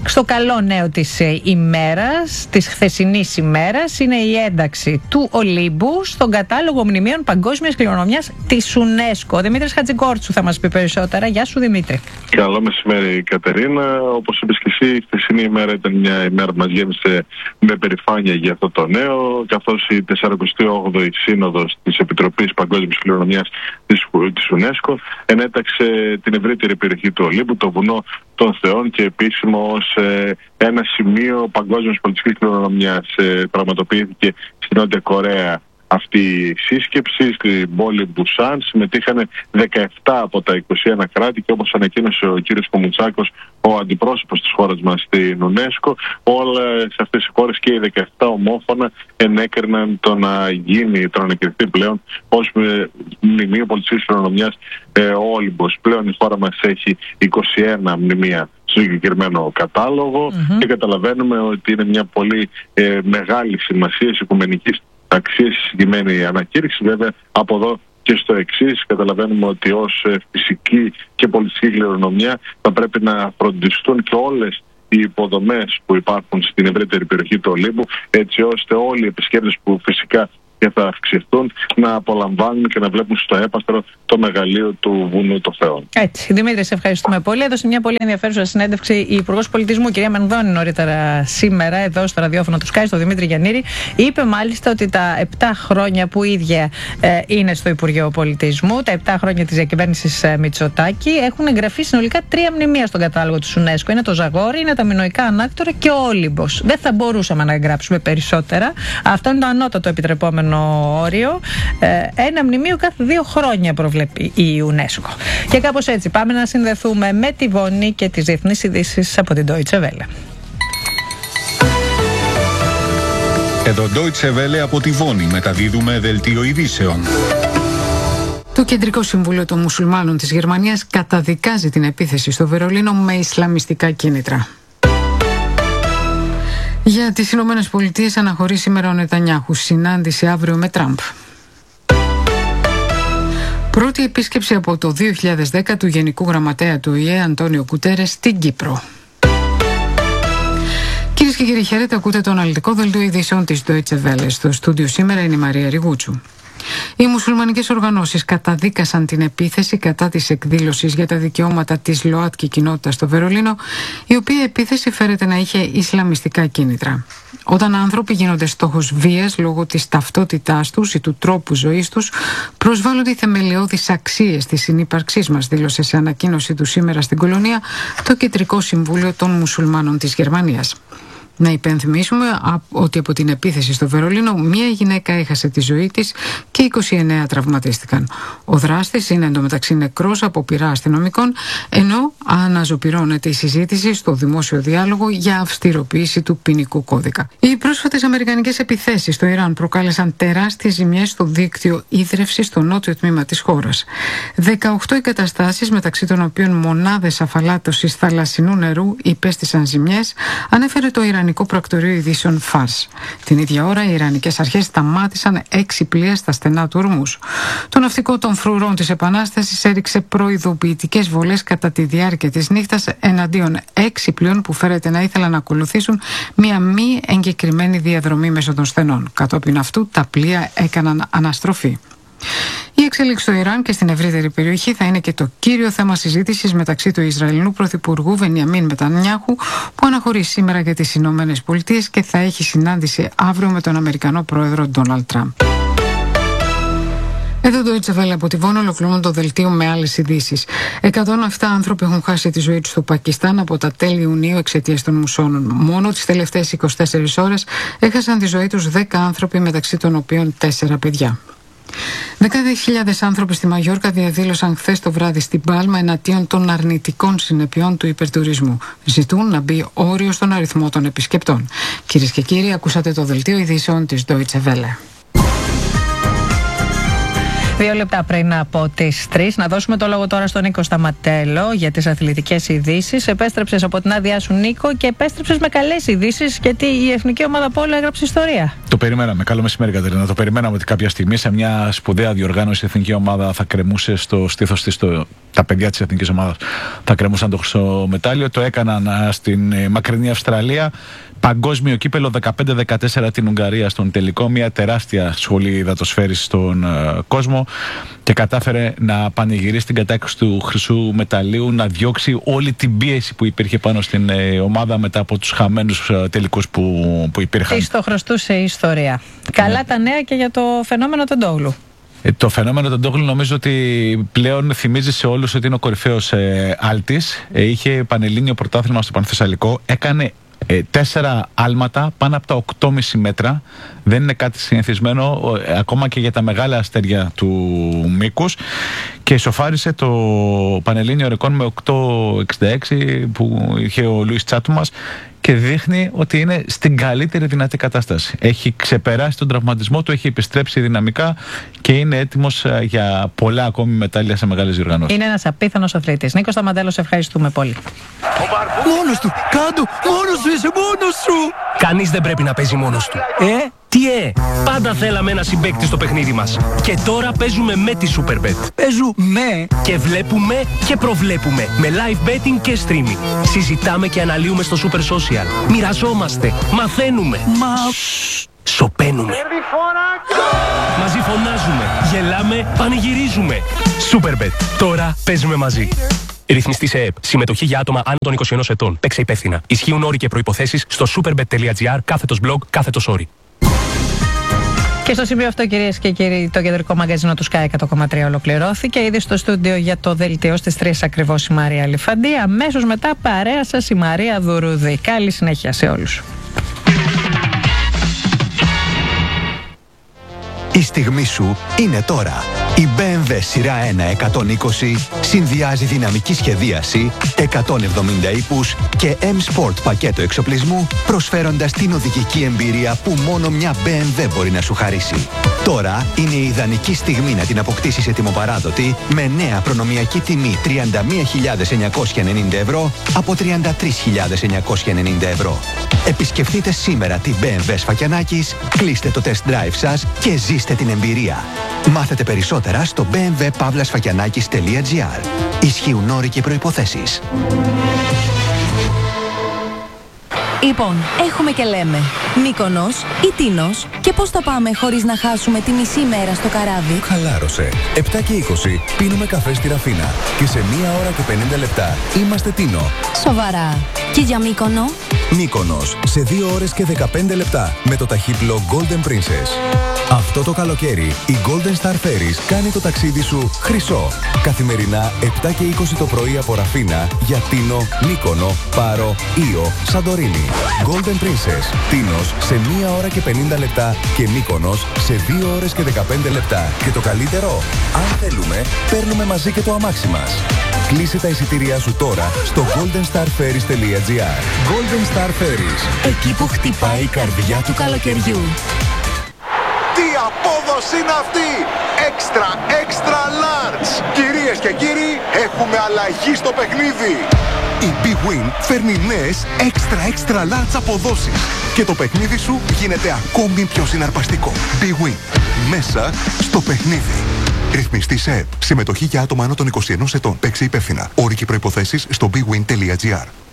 Στο καλό νέο της ημέρας, της χθεσινής ημέρας, είναι η ένταξη του Ολύμπου στον κατάλογο μνημείων παγκόσμιας κληρονομιάς της UNESCO. Δημήτρης Χατζικόρτσου θα μας πει περισσότερα. Γεια σου, Δημήτρη. Καλό μεσημέρι, Κατερίνα. Όπως είπες και εσύ, η χθεσινή ημέρα ήταν μια ημέρα που μας γέμισε με περηφάνεια για αυτό το νέο, καθώς η 48η Σύνοδος της Επιτροπής Παγκόσμιας Κληρονομιάς της UNESCO ενέταξε την ευρύτερη περιοχή του Ολύμπου, το βουνό των Θεών, και επίσημο ως ένα σημείο παγκόσμιας πολιτικής κληρονομιάς. Πραγματοποιήθηκε στην Νότια Κορέα αυτή η σύσκεψη στην πόλη Μπουσάν. Συμμετείχαν 17 από τα 21 κράτη και, όπως ανακοίνωσε ο κύριος Κομουτσάκος, ο αντιπρόσωπος της χώρας μας στην UNESCO, όλες αυτές οι χώρες και οι 17 ομόφωνα ενέκριναν το να γίνει, το να ανακριθεί πλέον ως μνημείο πολιτικής κληρονομιάς ο Όλυμπος. Πλέον η χώρα μας έχει 21 μνημεία στο συγκεκριμένο κατάλογο και καταλαβαίνουμε ότι είναι μια πολύ μεγάλη σημασία οικουμενικής αξία στη συγκεκριμένη ανακήρυξη. Βέβαια, από εδώ και στο εξής, καταλαβαίνουμε ότι ως φυσική και πολιτική κληρονομιά θα πρέπει να φροντιστούν και όλες οι υποδομές που υπάρχουν στην ευρύτερη περιοχή του Ολύμπου, έτσι ώστε όλοι οι επισκέπτες που φυσικά και θα αυξηθούν να απολαμβάνουν και να βλέπουν στο έπαστρο το μεγαλείο του βουνού των Θεών. Έτσι. Δημήτρη, σε ευχαριστούμε πολύ. Έδωσε μια πολύ ενδιαφέρουσα συνέντευξη η Υπουργός Πολιτισμού, κυρία Μενδώνη, νωρίτερα σήμερα, εδώ στο ραδιόφωνο του Sky, στο Δημήτρη Γιαννήρη. Είπε μάλιστα ότι τα 7 χρόνια που ίδια είναι στο Υπουργείο Πολιτισμού, τα 7 χρόνια της διακυβέρνησης Μητσοτάκη, έχουν εγγραφεί συνολικά 3 μνημεία στον κατάλογο του UNESCO. Είναι το Ζαγόρι, είναι τα Μινωικά Ανάκτορα και ο Όλυμπος. Δεν θα μπορούσαμε να εγγράψουμε περισσότερα. Αυτό είναι το ανώτατο επιτρεπόμενο όριο. Ένα μνημείο κάθε 2 χρόνια προβλέπει η UNESCO. Και κάπως έτσι πάμε να συνδεθούμε με τη Βόνη και τις διεθνείς ειδήσεις από την Deutsche Welle. Εδώ Deutsche Welle από τη Βόνη μεταδίδουμε δελτίο ειδήσεων. Το Κεντρικό Συμβούλιο των Μουσουλμάνων της Γερμανίας καταδικάζει την επίθεση στο Βερολίνο με ισλαμιστικά κίνητρα. Για τις Ηνωμένες Πολιτείες αναχωρεί σήμερα ο Νετανιάχου, συνάντηση αύριο με Τραμπ. Πρώτη επίσκεψη από το 2010 του Γενικού Γραμματέα του ΟΗΕ Αντώνιο Κουτέρες στην Κύπρο. Κυρίες και κύριοι, χαίρετε, ακούτε το αναλυτικό δελτίο ειδήσεων της Deutsche Welle. Στο στούντιο σήμερα είναι η Μαρία Ριγούτσου. Οι μουσουλμανικές οργανώσεις καταδίκασαν την επίθεση κατά της εκδήλωσης για τα δικαιώματα της ΛΟΑΤΚΙ κοινότητας στο Βερολίνο, η οποία επίθεση φέρεται να είχε ισλαμιστικά κίνητρα. Όταν άνθρωποι γίνονται στόχος βίας λόγω της ταυτότητάς τους ή του τρόπου ζωής τους, προσβάλλονται οι θεμελιώδεις αξίες της συνύπαρξής μας, δήλωσε σε ανακοίνωση του σήμερα στην Κολονία το Κεντρικό Συμβούλιο των Μουσουλμάνων της Γερμανίας. Να υπενθυμίσουμε ότι από την επίθεση στο Βερολίνο μία γυναίκα έχασε τη ζωή της και 29 τραυματίστηκαν. Ο δράστης είναι εντωμεταξύ νεκρός από πειρά αστυνομικών, ενώ αναζωπυρώνεται η συζήτηση στο δημόσιο διάλογο για αυστηροποίηση του ποινικού κώδικα. Οι πρόσφατες αμερικανικές επιθέσεις στο Ιράν προκάλεσαν τεράστιες ζημιές στο δίκτυο ίδρευσης στο νότιο τμήμα της χώρας. 18 εγκαταστάσεις, μεταξύ των οποίων μονάδες αφαλάτωσης θαλασσινού νερού, υπέστησαν ζημιές, ανέφερε το Ιρανικό Πρακτορείο Ειδήσεων Φάρς. Την ίδια ώρα, οι Ιρανικές αρχές σταμάτησαν 6 πλοία στα στενά του Ορμούς. Το ναυτικό των φρουρών της Επανάστασης έριξε προειδοποιητικές βολές κατά τη διάρκεια της νύχτας εναντίον 6 πλοίων που φέρεται να ήθελαν να ακολουθήσουν μια μη εγκεκριμένη διαδρομή μέσω των στενών. Κατόπιν αυτού, τα πλοία έκαναν αναστροφή. Η εξέλιξη στο Ιράν και στην ευρύτερη περιοχή θα είναι και το κύριο θέμα συζήτησης μεταξύ του Ισραηλινού Πρωθυπουργού Βενιαμίν Νετανιάχου, που αναχωρεί σήμερα για τις Ηνωμένες Πολιτείες και θα έχει συνάντηση αύριο με τον Αμερικανό Πρόεδρο Ντόναλντ Τραμπ. Εδώ το Deutsche Welle από τη Βόνη, ολοκληρώνω το δελτίο με άλλες ειδήσεις. 107 άνθρωποι έχουν χάσει τη ζωή τους στο Πακιστάν από τα τέλη Ιουνίου εξαιτίας των μουσώνων. Μόνο τις τελευταίες 24 ώρες έχασαν τη ζωή τους 10 άνθρωποι, μεταξύ των οποίων 4 παιδιά. Δεκάδες χιλιάδες άνθρωποι στη Μαγιόρκα διαδήλωσαν χθες το βράδυ στην Πάλμα εναντίον των αρνητικών συνεπειών του υπερτουρισμού. Ζητούν να μπει όριο στον αριθμό των επισκεπτών. Κυρίες και κύριοι, ακούσατε το δελτίο ειδήσεων της Deutsche Welle. 2 λεπτά πριν από τις 3. Να δώσουμε το λόγο τώρα στον Νίκο Σταματέλο για τις αθλητικές ειδήσεις. Επέστρεψες από την άδειά σου, Νίκο, και επέστρεψες με καλές ειδήσεις, γιατί η εθνική ομάδα πόλο έγραψε ιστορία. Το περιμέναμε. Καλό μεσημέρι, Κατερίνα. Το περιμέναμε ότι κάποια στιγμή σε μια σπουδαία διοργάνωση η εθνική ομάδα θα κρεμούσε στο στήθος της, τα παιδιά της εθνικής ομάδας θα κρεμούσαν το χρυσό μετάλλιο. Το έκαναν στην μακρινή Αυστραλία. Παγκόσμιο κύπελο 15-14 την Ουγγαρία στον τελικό. Μια τεράστια σχολή υδατοσφαίρης στον κόσμο, και κατάφερε να πανηγυρίσει την κατάκτηση του χρυσού μεταλλίου, να διώξει όλη την πίεση που υπήρχε πάνω στην ομάδα μετά από τους χαμένους τελικούς που υπήρχαν. Της το χρωστούσε η ιστορία. Καλά τα νέα και για το φαινόμενο Τοντόγλου. Το φαινόμενο των Τόγλου νομίζω ότι πλέον θυμίζει σε όλους ότι είναι ο κορυφαίος άλτης. Είχε πανελλήνιο πρωτάθλημα στο Πανθεσσαλικό, έκανε 4 άλματα πάνω από τα 8,5 μέτρα. Δεν είναι κάτι συνηθισμένο ακόμα και για τα μεγάλα αστέρια του μήκους, και ισοφάρισε το πανελλήνιο ρεκόρ με 8,66 που είχε ο Λουίς Τσάτουμας, και δείχνει ότι είναι στην καλύτερη δυνατή κατάσταση. Έχει ξεπεράσει τον τραυματισμό του, έχει επιστρέψει δυναμικά και είναι έτοιμος για πολλά ακόμη μετάλλια σε μεγάλες διοργανώσεις. Είναι ένας απίθανος αθλητής. Νίκο Σταματέλο, σε ευχαριστούμε πολύ. Μόνος του! Κάντο! Μόνος σου είσαι, μόνος σου! Κανείς δεν πρέπει να παίζει μόνος του. Τι πάντα θέλαμε ένα συμπαίκτη στο παιχνίδι μας. Και τώρα παίζουμε με τη Superbet. Παίζουμε και βλέπουμε και προβλέπουμε με live betting και streaming. Συζητάμε και αναλύουμε στο Super Social. Μοιραζόμαστε, μαθαίνουμε. Σωπαίνουμε. Μαζί φωνάζουμε, γελάμε, πανηγυρίζουμε. Superbet. Τώρα παίζουμε μαζί. Ρυθμιστή σε ΕΕΠ. Συμμετοχή για άτομα άνω των 21 ετών. Παίξε υπεύθυνα. Ισχύουν όροι και προϋποθέσεις στο superbet.gr/blog/όροι. Και στο σημείο αυτό, κυρίες και κύριοι, το κεντρικό μαγκαζίνο του Sky 100,3 ολοκληρώθηκε. Ήδη στο στούντιο για το δελτίο στις 3 ακριβώς η Μαρία Λιφαντή. Αμέσως μετά παρέα σας η Μαρία Δουρούδη. Καλή συνέχεια σε όλους. Η στιγμή σου είναι τώρα. Η BMW σειρά 1 120 συνδυάζει δυναμική σχεδίαση, 170 ύπους και M-Sport πακέτο εξοπλισμού, προσφέροντας την οδηγική εμπειρία που μόνο μια BMW μπορεί να σου χαρίσει. Τώρα είναι η ιδανική στιγμή να την αποκτήσεις ετοιμοπαράδοτη με νέα προνομιακή τιμή 31.990 ευρώ από 33.990 ευρώ. Επισκεφτείτε σήμερα την BMW Σφακιανάκης, κλείστε το test drive σας και ζήστε την εμπειρία. Μάθετε περισσότερα στο bmw-sfakyanakis.gr. Ισχύουν όροι και προϋποθέσεις. Λοιπόν, έχουμε και λέμε Μύκονος ή Τίνος, και πώς θα πάμε χωρίς να χάσουμε τη μισή μέρα στο καράβι. Χαλάρωσε. 7 και 20 πίνουμε καφέ στη Ραφίνα και σε 1 ώρα και 50 λεπτά είμαστε Τίνο. Σοβαρά. Και για Μύκονο? Μύκονος σε 2 ώρες και 15 λεπτά με το ταχύπλο Golden Princess. Αυτό το καλοκαίρι η Golden Star Ferries κάνει το ταξίδι σου χρυσό. Καθημερινά 7 και 20 το πρωί από Ραφίνα για Τίνο, Μύκονο, Πάρο, Ήο, Σαντορίνη. Golden Princess. Τίνος σε 1 ώρα και 50 λεπτά και Μύκονος σε 2 ώρες και 15 λεπτά. Και το καλύτερο, αν θέλουμε, παίρνουμε μαζί και το αμάξι μας. Κλείσε τα εισιτήριά σου τώρα στο goldenstarferries.gr. Golden Star Ferries. Εκεί που χτυπάει η καρδιά του καλοκαιριού. Τι απόδοση είναι αυτή! Extra large! Κυρίες και κύριοι, έχουμε αλλαγή στο παιχνίδι! Η Big Win φέρνει νέες extra large αποδόσεις και το παιχνίδι σου γίνεται ακόμη πιο συναρπαστικό. Big Win. Μέσα στο παιχνίδι. Ρυθμιστή σε ΕΕΠ. Συμμετοχή για άτομα άνω των 21 ετών. Παίξε υπεύθυνα. Όροι και προϋποθέσεις στο bwin.gr.